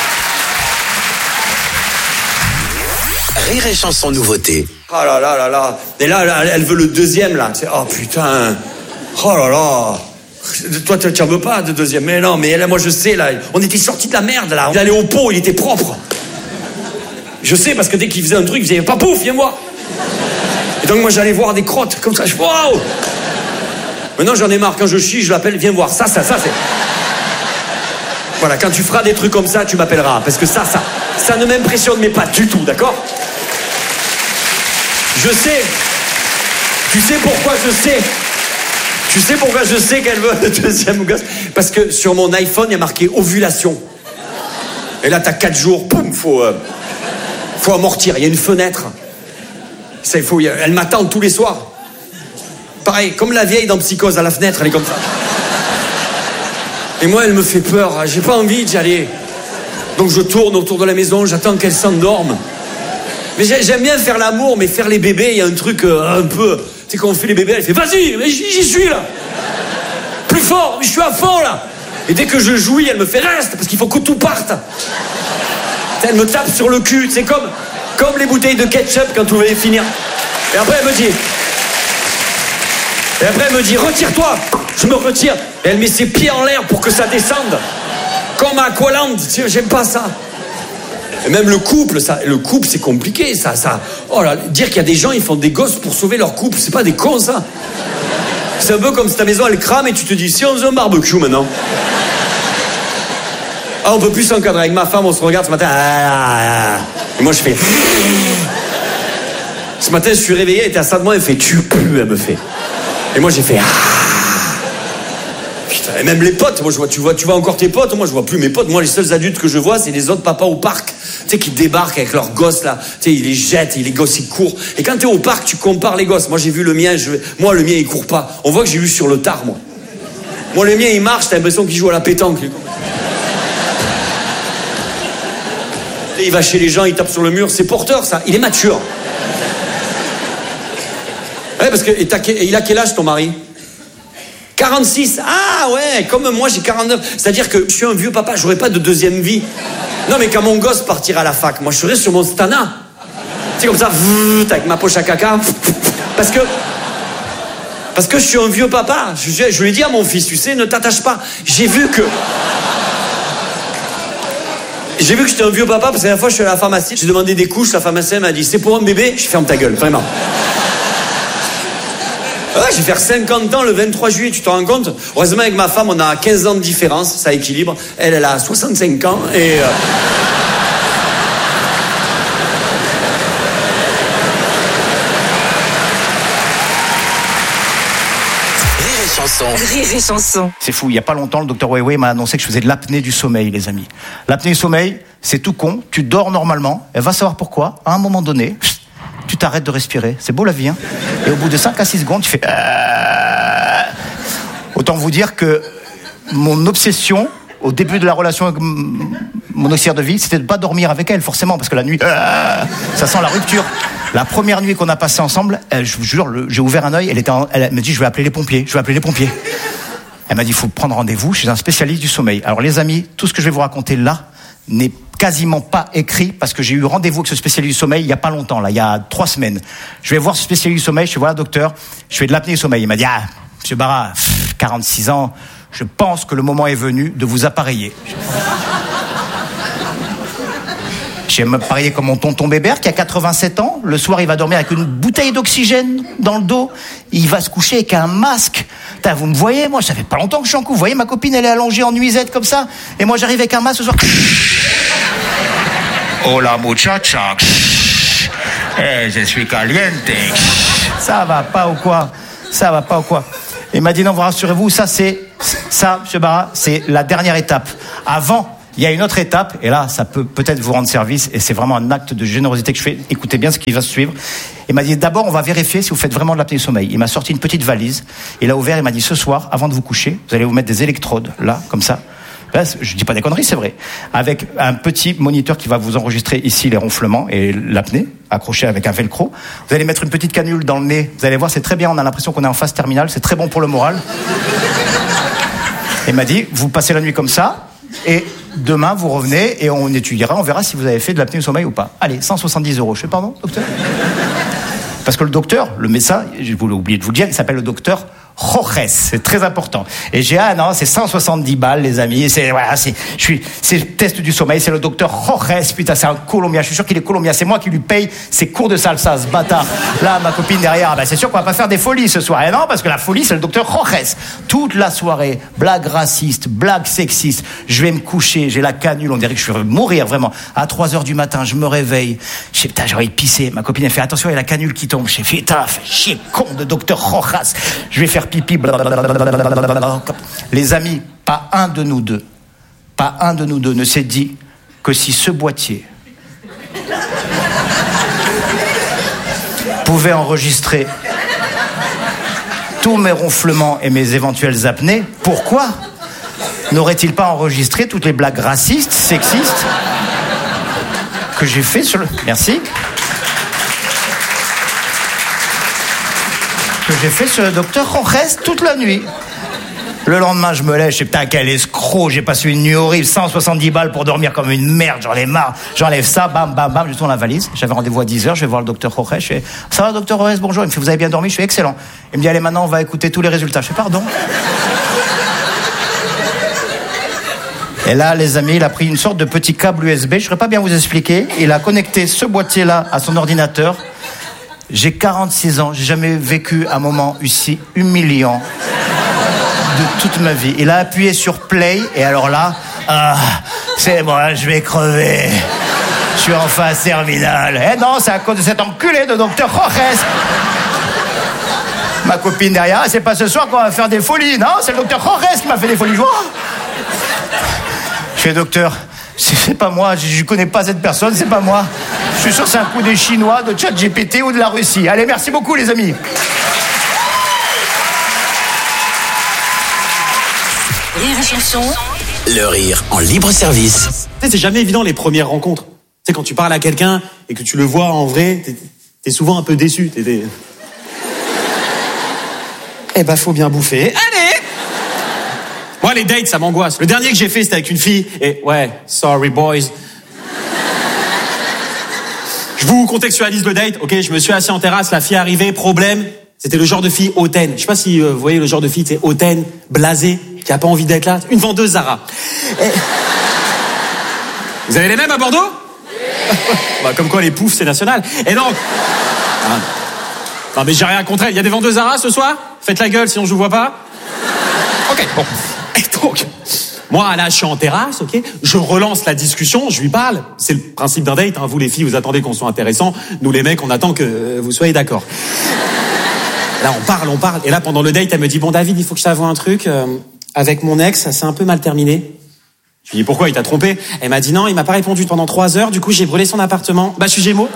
Speaker 8: Rire et chanson nouveauté.
Speaker 10: Oh là là là là. Et là, elle veut le deuxième, là. Oh putain. Oh là là. Toi, tu en veux pas de deuxième. Mais non, mais là, moi, je sais, là. On était sortis de la merde, là. Il allait au pot, il était propre. Je sais, parce que dès qu'il faisait un truc, il faisait, pas pouf, viens voir. Et donc, moi, j'allais voir des crottes, comme ça. Je waouh. Maintenant, j'en ai marre. Quand je chie, je l'appelle, viens voir. Ça, c'est... Voilà, quand tu feras des trucs comme ça, tu m'appelleras. Parce que ça ne m'impressionne, mais pas du tout, d'accord? Je sais. Tu sais pourquoi je sais? Tu sais pourquoi je sais qu'elle veut le deuxième gosse? Parce que sur mon iPhone, il y a marqué ovulation. Et là, t'as 4 jours, poum, faut amortir. Il y a une fenêtre. Ça, elle m'attend tous les soirs. Pareil, comme la vieille dans Psychose, à la fenêtre, elle est comme ça. Et moi, elle me fait peur. J'ai pas envie d'y aller. Donc je tourne autour de la maison, j'attends qu'elle s'endorme. Mais j'aime bien faire l'amour, mais faire les bébés, il y a un truc un peu... Tu sais, quand on fait les bébés, elle fait, vas-y, mais j'y suis, là. Plus fort, mais je suis à fond, là. Et dès que je jouis, elle me fait, reste, parce qu'il faut que tout parte. Elle me tape sur le cul, c'est comme les bouteilles de ketchup quand tout va finir. Et après, elle me dit, retire-toi. Je me retire. Et elle met ses pieds en l'air pour que ça descende. Comme à Aqualand. J'aime pas ça. Et même le couple, c'est compliqué, ça. Oh là, dire qu'il y a des gens, ils font des gosses pour sauver leur couple, c'est pas des cons, ça. C'est un peu comme si ta maison, elle crame et tu te dis, si on faisait un barbecue maintenant. Ah, on peut plus s'encadrer. Avec ma femme, on se regarde ce matin. Et moi, je fais... Ce matin, je suis réveillé, elle était à ça de moi, elle fait, tu pues, elle me fait. Et moi, j'ai fait... Putain, et même les potes, moi, tu vois encore tes potes, moi, je vois plus mes potes. Moi, les seuls adultes que je vois, c'est les autres papas au parc. Tu sais, qui débarquent avec leurs gosses, là. Tu sais, ils les jettent, les gosses, ils courent. Et quand t'es au parc, tu compares les gosses. Moi, j'ai vu le mien, moi, le mien, il court pas. On voit que j'ai eu sur le tard, moi. Moi, le mien, il marche, t'as l'impression qu'il joue à la pétanque. Il va chez les gens, il tape sur le mur. C'est porteur, ça. Il est mature. Ouais, parce que... il a quel âge, ton mari? 46. Ah ouais, comme moi j'ai 49. C'est-à-dire que je suis un vieux papa, j'aurais pas de deuxième vie. Non mais quand mon gosse partira à la fac, moi je serai sur mon stana. C'est comme ça, avec ma poche à caca. Parce que je suis un vieux papa. Je lui ai dit à mon fils, tu sais, ne t'attache pas. J'ai vu que j'étais un vieux papa parce que la dernière fois je suis allé à la pharmacie, j'ai demandé des couches, la pharmacienne m'a dit c'est pour un bébé, je ferme ta gueule, vraiment. Ouais, je vais faire 50 ans le 23 juillet, tu te rends compte? Heureusement, avec ma femme, on a 15 ans de différence, ça équilibre. Elle a 65 ans et... Rire
Speaker 8: et chanson.
Speaker 11: C'est fou, il n'y a pas longtemps, le docteur Weiwei m'a annoncé que je faisais de l'apnée du sommeil, les amis. L'apnée du sommeil, c'est tout con, tu dors normalement, elle va savoir pourquoi, à un moment donné... tu t'arrêtes de respirer. C'est beau la vie, hein? Et au bout de 5 à 6 secondes, tu fais... Autant vous dire que mon obsession, au début de la relation avec mon auxiliaire de vie, c'était de ne pas dormir avec elle, forcément, parce que la nuit, ça sent la rupture. La première nuit qu'on a passée ensemble, je vous jure, j'ai ouvert un œil, elle m'a dit, je vais appeler les pompiers. Elle m'a dit, il faut prendre rendez-vous chez un spécialiste du sommeil. Alors les amis, tout ce que je vais vous raconter là n'est quasiment pas écrit parce que j'ai eu rendez-vous avec ce spécialiste du sommeil il y a pas longtemps, là, il y a 3 semaines. Je vais voir ce spécialiste du sommeil, je fais voilà docteur, je fais de l'apnée du sommeil. Il m'a dit monsieur Barra, 46 ans, je pense que le moment est venu de vous appareiller. Je J'aime parier comme mon tonton Bébert qui a 87 ans. Le soir, il va dormir avec une bouteille d'oxygène dans le dos. Il va se coucher avec un masque. Putain, vous me voyez, moi, ça fait pas longtemps que je suis en couple. Vous voyez, ma copine, elle est allongée en nuisette comme ça. Et moi, j'arrive avec un masque ce soir. Hola, muchacha. Je suis caliente. Ça va pas ou quoi? Ça va pas ou quoi? Il m'a dit non, vous rassurez-vous, ça, monsieur Barra, c'est la dernière étape. Avant, il y a une autre étape, et là, ça peut peut-être vous rendre service, et c'est vraiment un acte de générosité que je fais. Écoutez bien ce qui va se suivre. Il m'a dit, d'abord, on va vérifier si vous faites vraiment de l'apnée du sommeil. Il m'a sorti une petite valise, il a ouvert, il m'a dit, ce soir, avant de vous coucher, vous allez vous mettre des électrodes, là, comme ça. Là, je dis pas des conneries, c'est vrai. Avec un petit moniteur qui va vous enregistrer ici les ronflements et l'apnée, accroché avec un velcro. Vous allez mettre une petite canule dans le nez. Vous allez voir, c'est très bien, on a l'impression qu'on est en phase terminale, c'est très bon pour le moral. Il m'a dit, vous passez la nuit comme ça, et demain, vous revenez et on étudiera, on verra si vous avez fait de l'apnée du sommeil ou pas. Allez, 170 €. Je fais pardon, docteur? Parce que le docteur, le médecin, je voulais oublier de vous le dire, il s'appelle le docteur Rojes, c'est très important. Et j'ai non, c'est 170 balles, les amis. C'est le test du sommeil. C'est le docteur Rojes. Putain, c'est un Colombien. Je suis sûr qu'il est Colombien. C'est moi qui lui paye ses cours de salsa, ce bâtard. Là, ma copine derrière, c'est sûr qu'on va pas faire des folies ce soir. Et non, parce que la folie, c'est le docteur Rojes. Toute la soirée, blague raciste, blague sexiste. Je vais me coucher, j'ai la canule. On dirait que je vais mourir vraiment. À 3h du matin, je me réveille. Je sais, putain, j'ai envie de pisser. Ma copine, elle fait attention, il y a la canule qui tombe. Je fais, putain, fais chier, con de docteur Rojas. Je vais faire pipi, blablabla. Les amis, pas un de nous deux ne s'est dit que si ce boîtier pouvait enregistrer tous mes ronflements et mes éventuelles apnées, pourquoi n'aurait-il pas enregistré toutes les blagues racistes, sexistes que j'ai fait sur le... Merci. Que j'ai fait sur le docteur Rojes toute la nuit. Le lendemain, je me lève, je sais, putain, quel escroc, j'ai passé une nuit horrible, 170 balles pour dormir comme une merde, j'en ai marre, j'enlève ça, bam, bam, bam, je tourne la valise, j'avais rendez-vous à 10h, je vais voir le docteur Rojes, je fais, ça va, docteur Rojes, bonjour, il me fait, vous avez bien dormi, je fais, excellent. Il me dit, allez, maintenant, on va écouter tous les résultats, je fais, pardon. Et là, les amis, il a pris une sorte de petit câble USB, je ne saurais pas bien vous expliquer, il a connecté ce boîtier-là à son ordinateur. J'ai 46 ans, j'ai jamais vécu un moment aussi humiliant de toute ma vie. Il a appuyé sur play et alors là, c'est moi, je vais crever. Je suis en phase terminale. Eh non, c'est à cause de cet enculé de docteur Rojes. Ma copine derrière, c'est pas ce soir qu'on va faire des folies. Non, c'est le docteur Rojes qui m'a fait des folies. Je fais, docteur, c'est pas moi, je connais pas cette personne, c'est pas moi. Je suis sûr que c'est un coup des Chinois, de ChatGPT ou de la Russie. Allez, merci beaucoup, les amis.
Speaker 2: Rire et chanson.
Speaker 8: Le rire en libre service.
Speaker 9: Tu sais, c'est jamais évident les premières rencontres. Tu sais, quand tu parles à quelqu'un et que tu le vois en vrai, t'es souvent un peu déçu. Eh ben, faut bien bouffer. Allez! Moi, les dates, ça m'angoisse. Le dernier que j'ai fait, c'était avec une fille. Et ouais, sorry boys. Je vous contextualise le date, ok, je me suis assis en terrasse, la fille est arrivée, problème, c'était le genre de fille hautaine. Je sais pas si vous voyez le genre de fille, c'est hautaine, blasée, qui a pas envie d'être là, une vendeuse Zara. Et... Vous avez les mêmes à Bordeaux? Bah, comme quoi les poufs, c'est national. Et donc... Non mais j'ai rien contre elle, il y a des vendeuses Zara ce soir? Faites la gueule sinon je vous vois pas. Ok, bon. Et donc... Moi, là, je suis en terrasse, ok. Je relance la discussion, je lui parle. C'est le principe d'un date, hein. Vous, les filles, vous attendez qu'on soit intéressant. Nous, les mecs, on attend que vous soyez d'accord. Là, on parle. Et là, pendant le date, elle me dit, bon, David, il faut que je t'avoue un truc. Avec mon ex, ça s'est un peu mal terminé. Je lui dis, pourquoi, il t'a trompé? Elle m'a dit, non, il m'a pas répondu pendant 3 heures. Du coup, j'ai brûlé son appartement. Bah, je suis Gémeaux.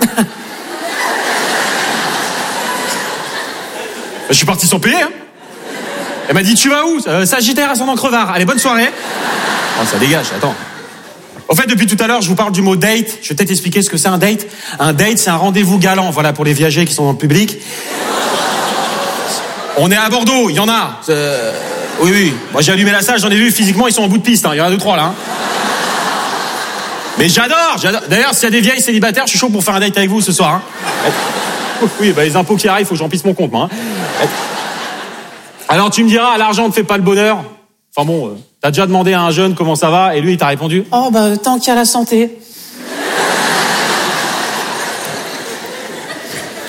Speaker 9: Je suis parti sans payer, hein. Elle m'a dit, tu vas où? Sagittaire à son encrevard. Allez, bonne soirée. Oh, ça dégage, attends. Au fait, depuis tout à l'heure, je vous parle du mot date. Je vais peut-être expliquer ce que c'est un date. Un date, c'est un rendez-vous galant, voilà, pour les viagers qui sont dans le public. On est à Bordeaux, il y en a. Oui. Moi, j'ai allumé la salle, j'en ai vu, physiquement, ils sont en bout de piste, hein. Il y en a 2-3, là. Hein. Mais j'adore. D'ailleurs, s'il y a des vieilles célibataires, je suis chaud pour faire un date avec vous ce soir, hein. Oui, bah, les impôts qui arrivent, faut que j'emplisse mon compte, moi, hein. Alors tu me diras, l'argent ne fait pas le bonheur. Enfin bon, t'as déjà demandé à un jeune comment ça va et lui il t'a répondu, oh bah tant qu'il y a la santé.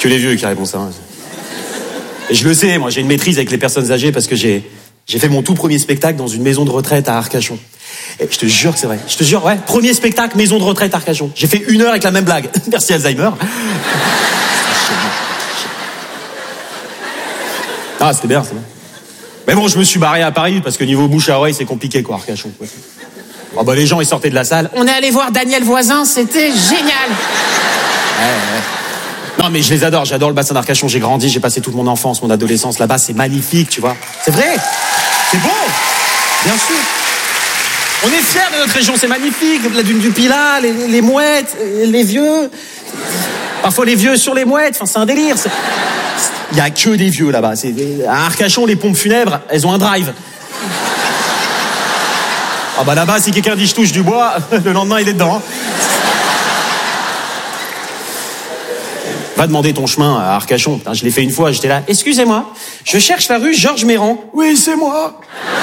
Speaker 12: Que les vieux qui répondent ça. Et je le sais, moi, j'ai une maîtrise avec les personnes âgées parce que j'ai fait mon tout premier spectacle dans une maison de retraite à Arcachon. Et je te jure que c'est vrai. Je te jure, ouais. Premier spectacle, maison de retraite à Arcachon. J'ai fait 1 heure avec la même blague. Merci Alzheimer. Ah, c'était bien, c'est bien. Mais bon, je me suis barré à Paris parce que niveau bouche à oreille, c'est compliqué, quoi, Arcachon. Quoi. Oh, bah, les gens, ils sortaient de la salle.
Speaker 13: On est allé voir Daniel Voisin, c'était génial.
Speaker 12: Non, mais je les adore. J'adore le bassin d'Arcachon. J'ai grandi, j'ai passé toute mon enfance, mon adolescence là-bas. C'est magnifique, tu vois. C'est vrai. C'est beau. Bien sûr. On est fiers de notre région, c'est magnifique. La dune du Pilat, les mouettes, les vieux. Parfois les vieux sur les mouettes. Enfin, c'est un délire. Il y a que des vieux là-bas. À Arcachon, les pompes funèbres, elles ont un drive. Ah bah là-bas, si quelqu'un dit je touche du bois, le lendemain il est dedans. Va demander ton chemin à Arcachon. Putain, je l'ai fait une fois, j'étais là. Excusez-moi, je cherche la rue Georges Méran. Oui, c'est moi.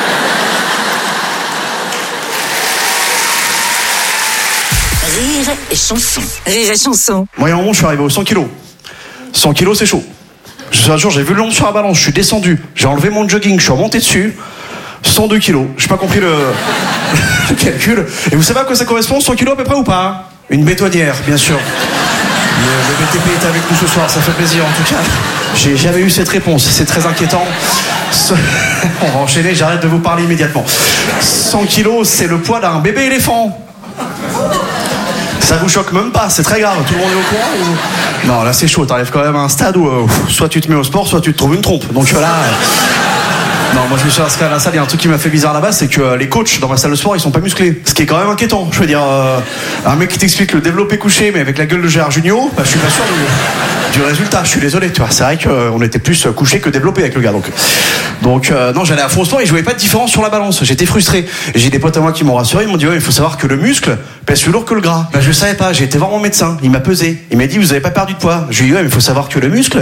Speaker 2: Rire et chanson. Rire et chanson.
Speaker 14: Moi, à un moment, je suis arrivé aux 100 kilos. 100 kilos, c'est chaud. Un jour, j'ai vu le nombre sur la balance, je suis descendu. J'ai enlevé mon jogging, je suis remonté dessus. 102 kilos. J'ai pas compris le calcul. Et vous savez à quoi ça correspond, 100 kilos à peu près ou pas? Une bétonnière, bien sûr. Le BTP est avec nous ce soir, ça fait plaisir en tout cas. J'ai jamais eu cette réponse, c'est très inquiétant. On va enchaîner, j'arrête de vous parler immédiatement. 100 kilos, c'est le poids d'un bébé éléphant. Ça vous choque même pas, c'est très grave, tout le monde est au courant ou... Non, là c'est chaud, t'arrives quand même à un stade où soit tu te mets au sport, soit tu te trouves une trompe. Donc là... Non, moi je me suis inscrit à la salle, il y a un truc qui m'a fait bizarre là-bas, c'est que les coachs dans ma salle de sport, ils sont pas musclés. Ce qui est quand même inquiétant. Je veux dire, un mec qui t'explique le développé couché, mais avec la gueule de Gérard Jugnot, bah, je suis pas sûr du résultat. Je suis désolé, tu vois. C'est vrai qu'on était plus couché que développé avec le gars. Donc non, j'allais à fond au sport et je voyais pas de différence sur la balance. J'étais frustré. Et j'ai des potes à moi qui m'ont rassuré, ils m'ont dit ouais, il faut savoir que le muscle pèse plus lourd que le gras. Bah, je savais pas, j'ai été voir mon médecin, il m'a pesé. Il m'a dit vous avez pas perdu de poids. Je lui ai dit ouais, mais il faut savoir que le muscle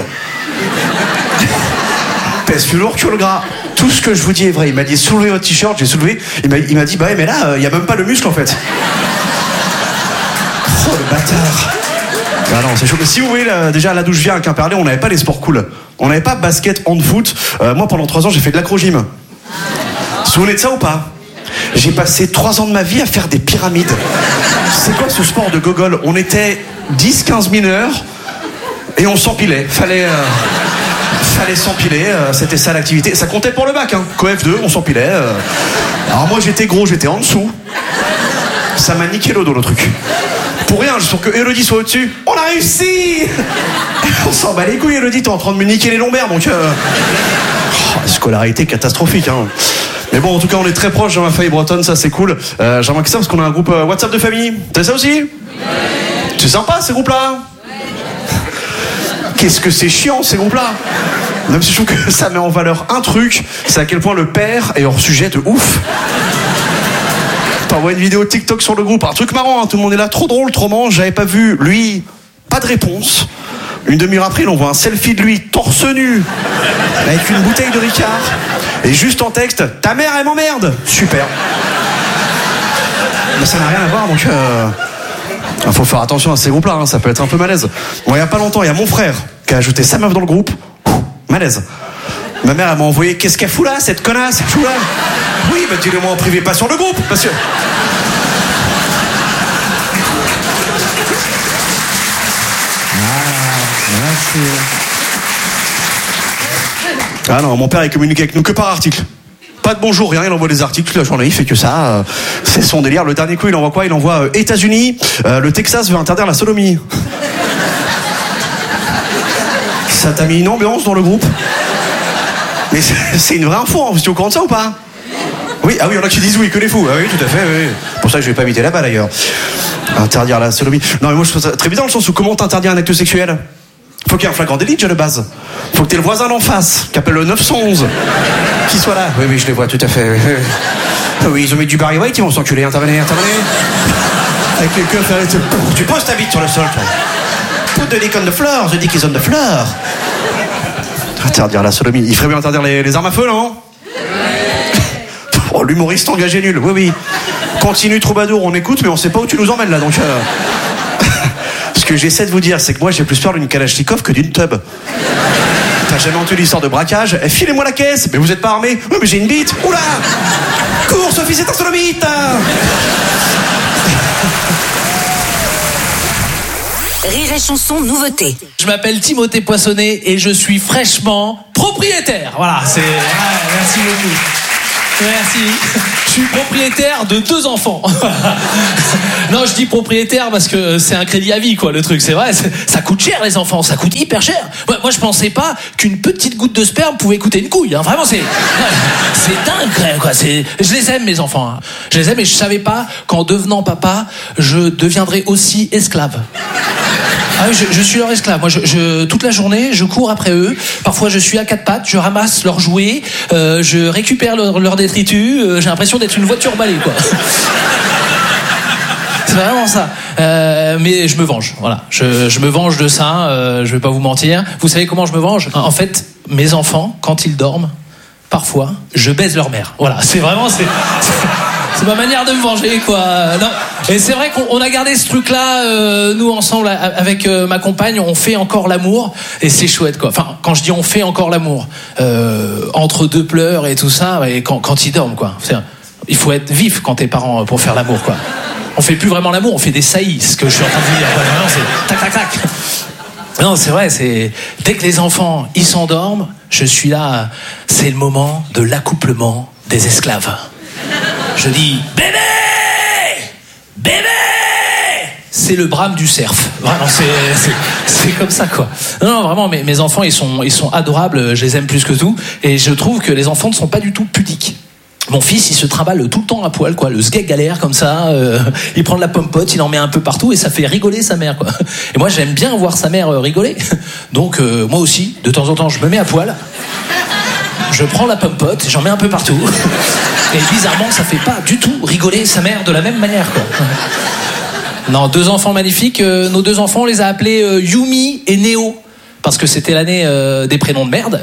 Speaker 14: pèse plus lourd que le gras. Tout ce que je vous dis est vrai. Il m'a dit soulevez votre t-shirt, j'ai soulevé. Il m'a dit bah ouais, mais là il y a même pas le muscle en fait. Oh le bâtard. Ah non, c'est chaud. Mais si vous voyez déjà là d'où je viens à Quimperlé, on n'avait pas les sports cool. On n'avait pas basket, hand-foot. Moi pendant 3 ans j'ai fait de l'acro-gym. Vous vous souvenez de ça ou pas? J'ai passé 3 ans de ma vie à faire des pyramides. C'est quoi ce sport de gogol? On était 10-15 mineurs et on s'empilait. Fallait s'empiler, c'était ça l'activité. Ça comptait pour le bac, hein. Coef 2, on s'empilait. Alors moi j'étais gros, j'étais en dessous. Ça m'a niqué le dos le truc. Pour rien, juste pour que Elodie soit au-dessus. On a réussi. On s'en bat les couilles, Elodie, t'es en train de me niquer les lombaires, donc... scolarité catastrophique, hein. Mais bon, en tout cas, on est très proches dans ma famille bretonne, ça c'est cool. J'ai remarqué ça parce qu'on a un groupe WhatsApp de famille. T'as ça aussi? C'est sympa ces groupes-là. Qu'est-ce que c'est chiant ces groupes-là. Même si je trouve que ça met en valeur un truc, c'est à quel point le père est hors sujet de ouf. T'envoies une vidéo TikTok sur le groupe, un truc marrant, hein, tout le monde est là, trop drôle, trop marrant, j'avais pas vu, lui, pas de réponse. Une demi-heure après, on voit un selfie de lui, torse nu, avec une bouteille de Ricard, et juste en texte, ta mère elle m'emmerde. Super. Mais ça n'a rien à voir, donc... faut faire attention à ces groupes-là, hein, ça peut être un peu malaise. Bon, il y a pas longtemps, il y a mon frère qui a ajouté sa meuf dans le groupe. Malaise. Ma mère, elle m'a envoyé, qu'est-ce qu'elle fout là, cette connasse, choula? Oui, bah dis-le-moi en privé, pas sur le groupe, parce que... Ah non, mon père, il communique avec nous que par article. Pas de bonjour, rien, il envoie des articles toute la journée, il fait que ça, c'est son délire. Le dernier coup, il envoie quoi? Il envoie États-Unis, le Texas veut interdire la sodomie. Ça t'a mis une ambiance dans le groupe? Mais c'est une vraie info, hein. Vous êtes au courant de ça ou pas? Oui, ah oui, il y en a qui disent oui, que les fous. Ah oui, tout à fait, oui. Pour ça que je vais pas habiter là-bas d'ailleurs. Interdire la sodomie. Non, mais moi je trouve ça très bizarre dans le sens où comment t'interdire un acte sexuel? Faut qu'il y ait un flagrant délit déjà de base. Faut que t'aies le voisin d'en face, qui appelle le 911, qui soit là. Oui, oui, je les vois tout à fait. Oui, ils ont mis du Barry White, ils vont s'enculer. Intervenez. Avec les queues, tu poses ta bite sur le sol, toi. Put the dick on the floor, the dick is on the floor. Interdire la sodomie. Il ferait bien interdire les armes à feu, non? Oh, l'humoriste engagé nul. Oui, oui. Continue, troubadour, on écoute, mais on sait pas où tu nous emmènes là, donc... Parce que j'essaie de vous dire, c'est que moi j'ai plus peur d'une Kalachnikov que d'une tub. T'as jamais entendu l'histoire de braquage? Filez-moi la caisse. Mais vous êtes pas armé? Oui, mais j'ai une bite. Oula! Cours, Sophie, c'est un solomite.
Speaker 2: Rire et chanson nouveauté.
Speaker 15: Je m'appelle Timothée Poissonnet et je suis fraîchement propriétaire. Voilà, c'est... merci beaucoup. Merci. Je suis propriétaire de 2 enfants. Non, je dis propriétaire parce que c'est un crédit à vie, quoi, le truc. C'est vrai, ça coûte cher, les enfants. Ça coûte hyper cher. Moi, je pensais pas qu'une petite goutte de sperme pouvait coûter une couille. Hein. Vraiment, c'est dingue, quand même, quoi. Je les aime, mes enfants. Hein. Je les aime et je savais pas qu'en devenant papa, je deviendrais aussi esclave. Ah oui, je suis leur esclave. Moi, toute la journée, je cours après eux. Parfois, je suis à 4 pattes, je ramasse leurs jouets, je récupère leurs détritus. J'ai l'impression d'être une voiture balai, quoi. C'est vraiment ça. Mais je me venge. Voilà. Je me venge de ça. Je vais pas vous mentir. Vous savez comment je me venge? En fait, mes enfants, quand ils dorment, parfois, je baise leur mère. Voilà. C'est vraiment, c'est ma manière de me venger, quoi. Non. Et c'est vrai qu'on a gardé ce truc-là, nous ensemble avec ma compagne, on fait encore l'amour et c'est chouette, quoi. Enfin, quand je dis on fait encore l'amour, entre 2 pleurs et tout ça, et quand ils dorment, quoi. Il faut être vif quand t'es parent pour faire l'amour, quoi. On fait plus vraiment l'amour, on fait des saillies, ce que je suis en train de vous dire. Vraiment, c'est tac tac tac. Non, c'est vrai, c'est dès que les enfants ils s'endorment, je suis là. C'est le moment de l'accouplement des esclaves. Je dis bébé, bébé. C'est le brame du cerf. Vraiment, c'est comme ça, quoi. Non, vraiment, mes enfants ils sont adorables. Je les aime plus que tout, et je trouve que les enfants ne sont pas du tout pudiques. Mon fils, il se trimballe tout le temps à poil, quoi. Le sgeg galère comme ça. Il prend de la pomme-pote, il en met un peu partout et ça fait rigoler sa mère, quoi. Et moi, j'aime bien voir sa mère rigoler. Donc, moi aussi, de temps en temps, je me mets à poil. Je prends la pomme-pote, j'en mets un peu partout. Et bizarrement, ça fait pas du tout rigoler sa mère de la même manière, quoi. Non, 2 enfants magnifiques. Nos 2 enfants, on les a appelés Yumi et Néo. Parce que c'était l'année des prénoms de merde.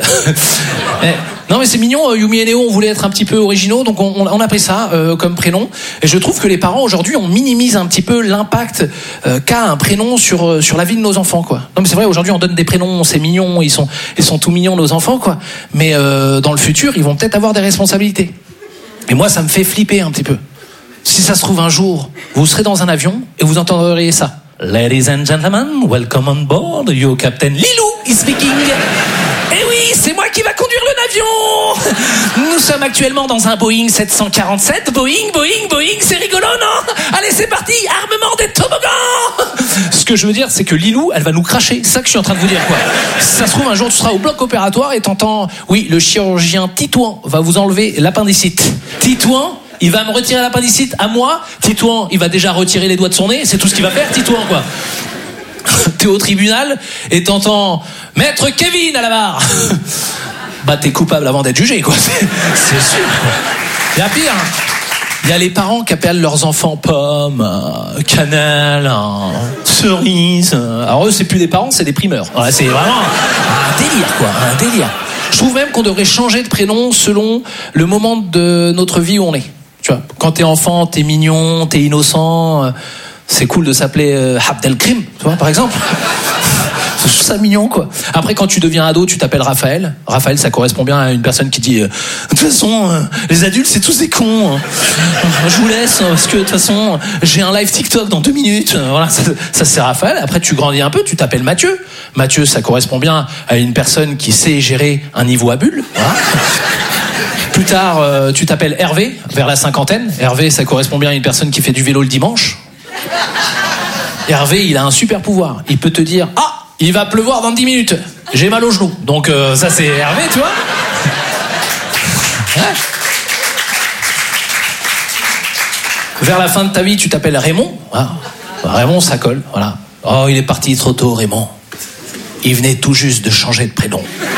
Speaker 15: Non mais c'est mignon, Yumi et Néo, on voulait être un petit peu originaux, donc on a pris ça comme prénom. Et je trouve que les parents aujourd'hui, on minimise un petit peu l'impact qu'a un prénom sur la vie de nos enfants, quoi. Non mais c'est vrai, aujourd'hui on donne des prénoms, c'est mignon, ils sont tout mignons nos enfants, quoi. Mais dans le futur, ils vont peut-être avoir des responsabilités. Et moi, ça me fait flipper un petit peu. Si ça se trouve un jour, vous serez dans un avion et vous entendrez ça. Ladies and gentlemen, welcome on board. Your Captain Lilou is speaking. Eh oui, c'est moi qui va conduire l'avion. Nous sommes actuellement dans un Boeing 747. Boeing, c'est rigolo, non? Allez, c'est parti, armement des toboggans. Ce que je veux dire, c'est que Lilou, elle va nous cracher. C'est ça que je suis en train de vous dire, quoi. Si ça se trouve, un jour, tu seras au bloc opératoire et t'entends, oui, le chirurgien Titouan va vous enlever l'appendicite. Titouan, il va me retirer l'appendicite à moi. Titouan, il va déjà retirer les doigts de son nez. C'est tout ce qu'il va faire, Titouan, quoi. T'es au tribunal et t'entends Maître Kevin à la barre. Bah, t'es coupable avant d'être jugé, quoi. C'est sûr. Il y a pire. Il y a les parents qui appellent leurs enfants pommes, cannelle, cerise. Alors eux, c'est plus des parents, c'est des primeurs. Voilà, c'est vraiment un délire, quoi. Un délire. Je trouve même qu'on devrait changer de prénom selon le moment de notre vie où on est. Tu vois, quand t'es enfant, t'es mignon, t'es innocent. C'est cool de s'appeler Abdelkrim, tu vois, par exemple. Je trouve ça mignon, quoi. Après, quand tu deviens ado, tu t'appelles Raphaël. Raphaël, ça correspond bien à une personne qui dit de toute façon, les adultes, c'est tous des cons. Je vous laisse, parce que de toute façon, j'ai un live TikTok dans 2 minutes. Voilà, ça c'est Raphaël. Après, tu grandis un peu, tu t'appelles Mathieu. Mathieu, ça correspond bien à une personne qui sait gérer un niveau à bulle. Voilà. Plus tard, tu t'appelles Hervé, vers la 50aine. Hervé, ça correspond bien à une personne qui fait du vélo le dimanche. Hervé, il a un super pouvoir. Il peut te dire « Ah, il va pleuvoir dans 10 minutes. J'ai mal au genou. » Donc ça, c'est Hervé, tu vois. Ouais. Vers la fin de ta vie, tu t'appelles Raymond. Voilà. Raymond, ça colle. Voilà. Oh, il est parti trop tôt, Raymond. Il venait tout juste de changer de prénom.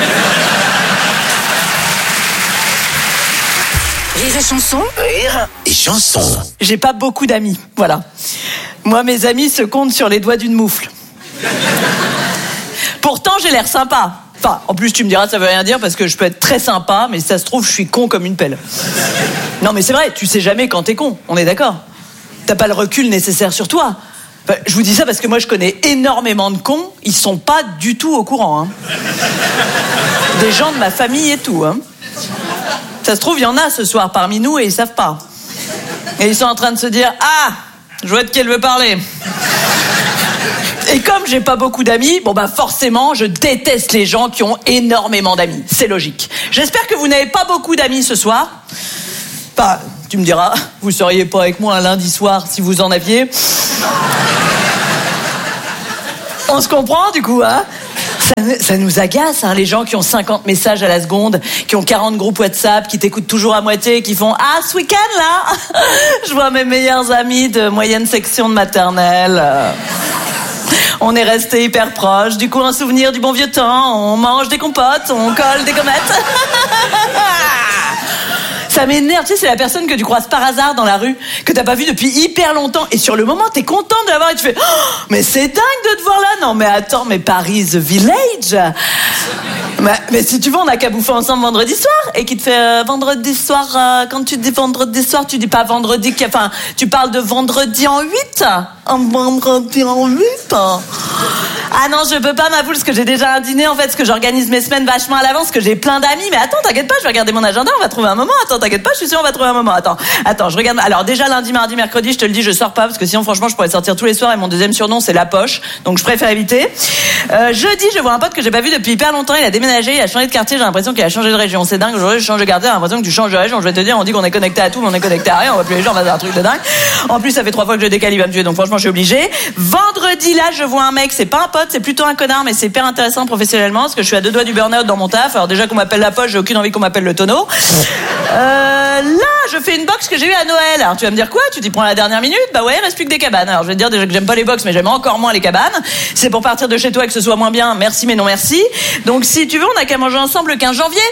Speaker 2: Rire et chanson.
Speaker 8: Rire et chanson.
Speaker 16: J'ai pas beaucoup d'amis, voilà. Moi, mes amis se comptent sur les doigts d'une moufle. Pourtant, j'ai l'air sympa. Enfin, en plus, tu me diras, ça veut rien dire parce que je peux être très sympa, mais si ça se trouve, je suis con comme une pelle. Non, mais c'est vrai, tu sais jamais quand t'es con, on est d'accord. T'as pas le recul nécessaire sur toi. Enfin, je vous dis ça parce que moi je connais énormément de cons, ils sont pas du tout au courant. Hein. Des gens de ma famille et tout. Hein. Ça se trouve, il y en a ce soir parmi nous et ils savent pas. Et ils sont en train de se dire « Ah, je vois de qui elle veut parler !» Et comme j'ai pas beaucoup d'amis, bon bah forcément, je déteste les gens qui ont énormément d'amis. C'est logique. J'espère que vous n'avez pas beaucoup d'amis ce soir. Bah, tu me diras, vous seriez pas avec moi un lundi soir si vous en aviez. On se comprend du coup, hein ? Ça nous agace, hein, les gens qui ont 50 messages à la seconde, qui ont 40 groupes WhatsApp, qui t'écoutent toujours à moitié, qui font « Ah, ce week-end, là, je vois mes meilleurs amis de moyenne section de maternelle. On est restés hyper proches, du coup, un souvenir du bon vieux temps, on mange des compotes, on colle des gommettes. » Ça m'énerve, tu sais, c'est la personne que tu croises par hasard dans la rue, que t'as pas vu depuis hyper longtemps, et sur le moment, t'es content de la voir et tu fais oh, mais c'est dingue de te voir là. Non, mais attends, mais Paris the Village. Mais si tu veux, on a qu'à bouffer ensemble vendredi soir, et qui te fait vendredi soir, quand tu dis vendredi soir, tu dis pas vendredi, enfin, tu parles de vendredi en 8. Un vendredi en 8. Ah non, je peux pas, ma poule, parce que j'ai déjà un dîner, en fait, parce que j'organise mes semaines vachement à l'avance, parce que j'ai plein d'amis. Mais attends, t'inquiète pas, je vais regarder mon agenda, on va trouver un moment. Attends, t'inquiète pas, je suis sûre, on va trouver un moment. Attends, je regarde. Alors déjà, lundi, mardi, mercredi, je te le dis, je sors pas, parce que sinon, franchement, je pourrais sortir tous les soirs, et mon deuxième surnom, c'est La Poche. Donc, je préfère éviter. Jeudi, je vois un pote que j'ai pas vu depuis hyper longtemps, il a déménagé, il a changé de quartier, j'ai l'impression qu'il a changé de région. C'est dingue, aujourd'hui, je change de quartier, j'ai l'impression que tu changes de région. Je vais te dire, on dit qu'on est connecté à tout, mais on est connecté à rien, on voit plus les gens, on va faire un truc de dingue. En plus, ça fait 3 fois que je décale, il va me tuer, donc franchement, je suis obligée. Vendredi, là, je vois un mec, c'est pas un pote, c'est plutôt un connard, mais c'est hyper intéressant professionnellement, parce que je suis à 2 doigts du burn-out dans mon taf. Alors déjà qu'on m'appelle La Poche, j'ai aucune envie qu'on m'appelle le tonneau. Là, je fais une box que j'ai eue à Noël. Alors tu vas me dire quoi? Tu t'y prends à la dernière minute? Bah ouais, il reste plus que des cabanes. Alors je vais te dire déjà que j'aime pas les box, mais j'aime encore moins les cabanes. C'est pour partir de chez toi et que ce soit moins bien. Merci, mais non merci. Donc si tu veux, on a qu'à manger ensemble le 15 janvier.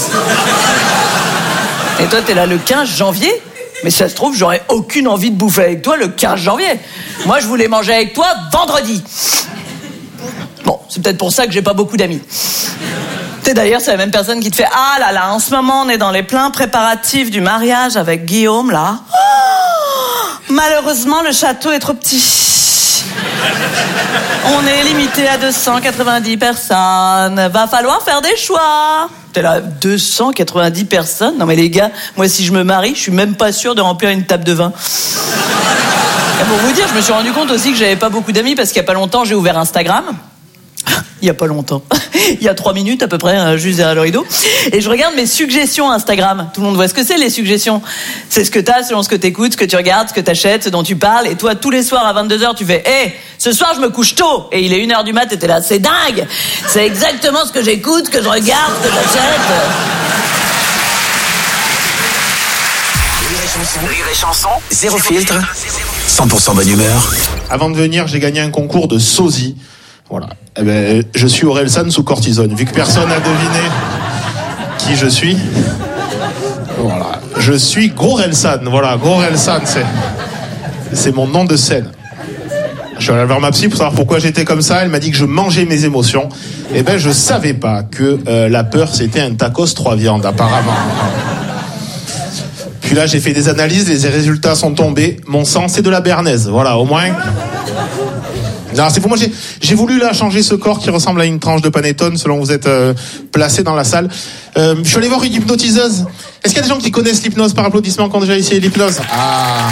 Speaker 16: Et toi, t'es là le 15 janvier? Mais ça se trouve, j'aurais aucune envie de bouffer avec toi le 15 janvier. Moi, je voulais manger avec toi vendredi. Bon, c'est peut-être pour ça que j'ai pas beaucoup d'amis. Tu sais, d'ailleurs, c'est la même personne qui te fait « Ah là là, en ce moment, on est dans les pleins préparatifs du mariage avec Guillaume, là. Oh, malheureusement, le château est trop petit. On est limité à 290 personnes. Va falloir faire des choix. » T'es là, 290 personnes? Non mais les gars, moi si je me marie, je suis même pas sûr de remplir une table de vin. Et pour vous dire, je me suis rendu compte aussi que j'avais pas beaucoup d'amis parce qu'il y a pas longtemps, j'ai ouvert Instagram. Il y a pas longtemps. Il y a 3 minutes à peu près, juste derrière le rideau. Et je regarde mes suggestions Instagram. Tout le monde voit ce que c'est, les suggestions. C'est ce que t'as selon ce que t'écoutes, ce que tu regardes, ce que t'achètes, ce dont tu parles. Et toi, tous les soirs à 22h, tu fais « Hé, ce soir, je me couche tôt !» Et il est 1h du mat' et t'es là « C'est dingue ! C'est exactement ce que j'écoute, ce que je regarde, ce que j'achète. »
Speaker 8: Rire et chanson, zéro filtre, 100% bonne humeur.
Speaker 17: Avant de venir, j'ai gagné un concours de sosie. Voilà. Eh ben, je suis Orelsan sous cortisone. Vu que personne n'a deviné qui je suis, voilà. Je suis Gorelsan. Voilà, Gorelsan, c'est mon nom de scène. Je suis allé voir ma psy pour savoir pourquoi j'étais comme ça. Elle m'a dit que je mangeais mes émotions. Eh ben, je savais pas que la peur, c'était un tacos 3 viandes, apparemment. Puis là, j'ai fait des analyses, les résultats sont tombés. Mon sang, c'est de la béarnaise. Voilà, au moins. Non, c'est fou. Moi, j'ai voulu là changer ce corps qui ressemble à une tranche de panettone selon que vous êtes placé dans la salle. Je suis allé voir une hypnotiseuse. Est-ce qu'il y a des gens qui connaissent l'hypnose par applaudissement, qui ont déjà essayé l'hypnose? Ah.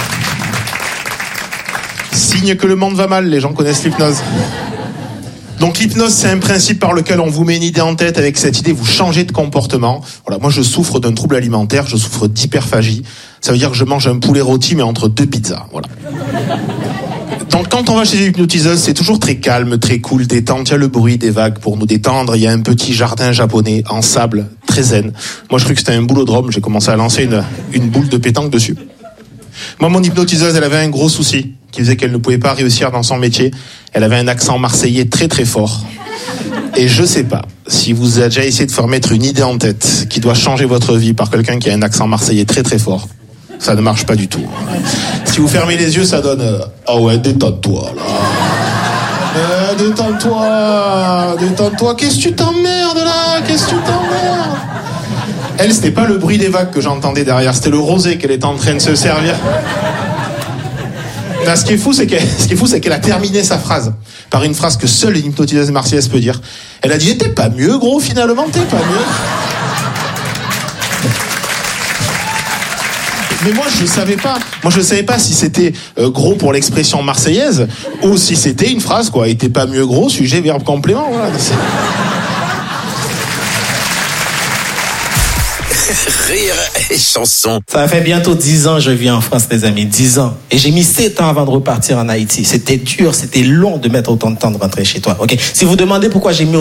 Speaker 17: Signe que le monde va mal, les gens connaissent l'hypnose. Donc l'hypnose, c'est un principe par lequel on vous met une idée en tête. Avec cette idée, vous changez de comportement. Voilà, moi je souffre d'un trouble alimentaire, je souffre d'hyperphagie. Ça veut dire que je mange un poulet rôti mais entre 2 pizzas. Voilà. Donc quand on va chez les hypnotiseuses, c'est toujours très calme, très cool, détente. Il y a le bruit des vagues pour nous détendre. Il y a un petit jardin japonais en sable, très zen. Moi je croyais que c'était un boulodrome. J'ai commencé à lancer une boule de pétanque dessus. Moi, mon hypnotiseuse, elle avait un gros souci qui faisait qu'elle ne pouvait pas réussir dans son métier. Elle avait un accent marseillais très très fort. Et je sais pas si vous avez déjà essayé de faire mettre une idée en tête qui doit changer votre vie par quelqu'un qui a un accent marseillais très très fort. Ça ne marche pas du tout. Si vous fermez les yeux, ça donne ah ouais, détends-toi là. Détends-toi. Qu'est-ce que tu t'emmerdes là? Elle, c'était pas le bruit des vagues que j'entendais derrière, c'était le rosé qu'elle était en train de se servir. Là, ce qui est fou, c'est qu'elle a terminé sa phrase par une phrase que seule une hypnotiseuse marseillaise peut dire. Elle a dit, t'es pas mieux, gros, finalement, t'es pas mieux. Mais moi, je savais pas. Moi, je savais pas si c'était gros pour l'expression marseillaise ou si c'était une phrase, quoi. Et t'es pas mieux, gros, sujet, verbe, complément, voilà.
Speaker 8: Rire et chanson.
Speaker 18: Ça fait bientôt 10 ans que je vis en France, les amis. 10 ans. Et j'ai mis 7 ans avant de repartir en Haïti. C'était dur, c'était long de mettre autant de temps de rentrer chez toi. Ok. Si vous demandez pourquoi j'ai mis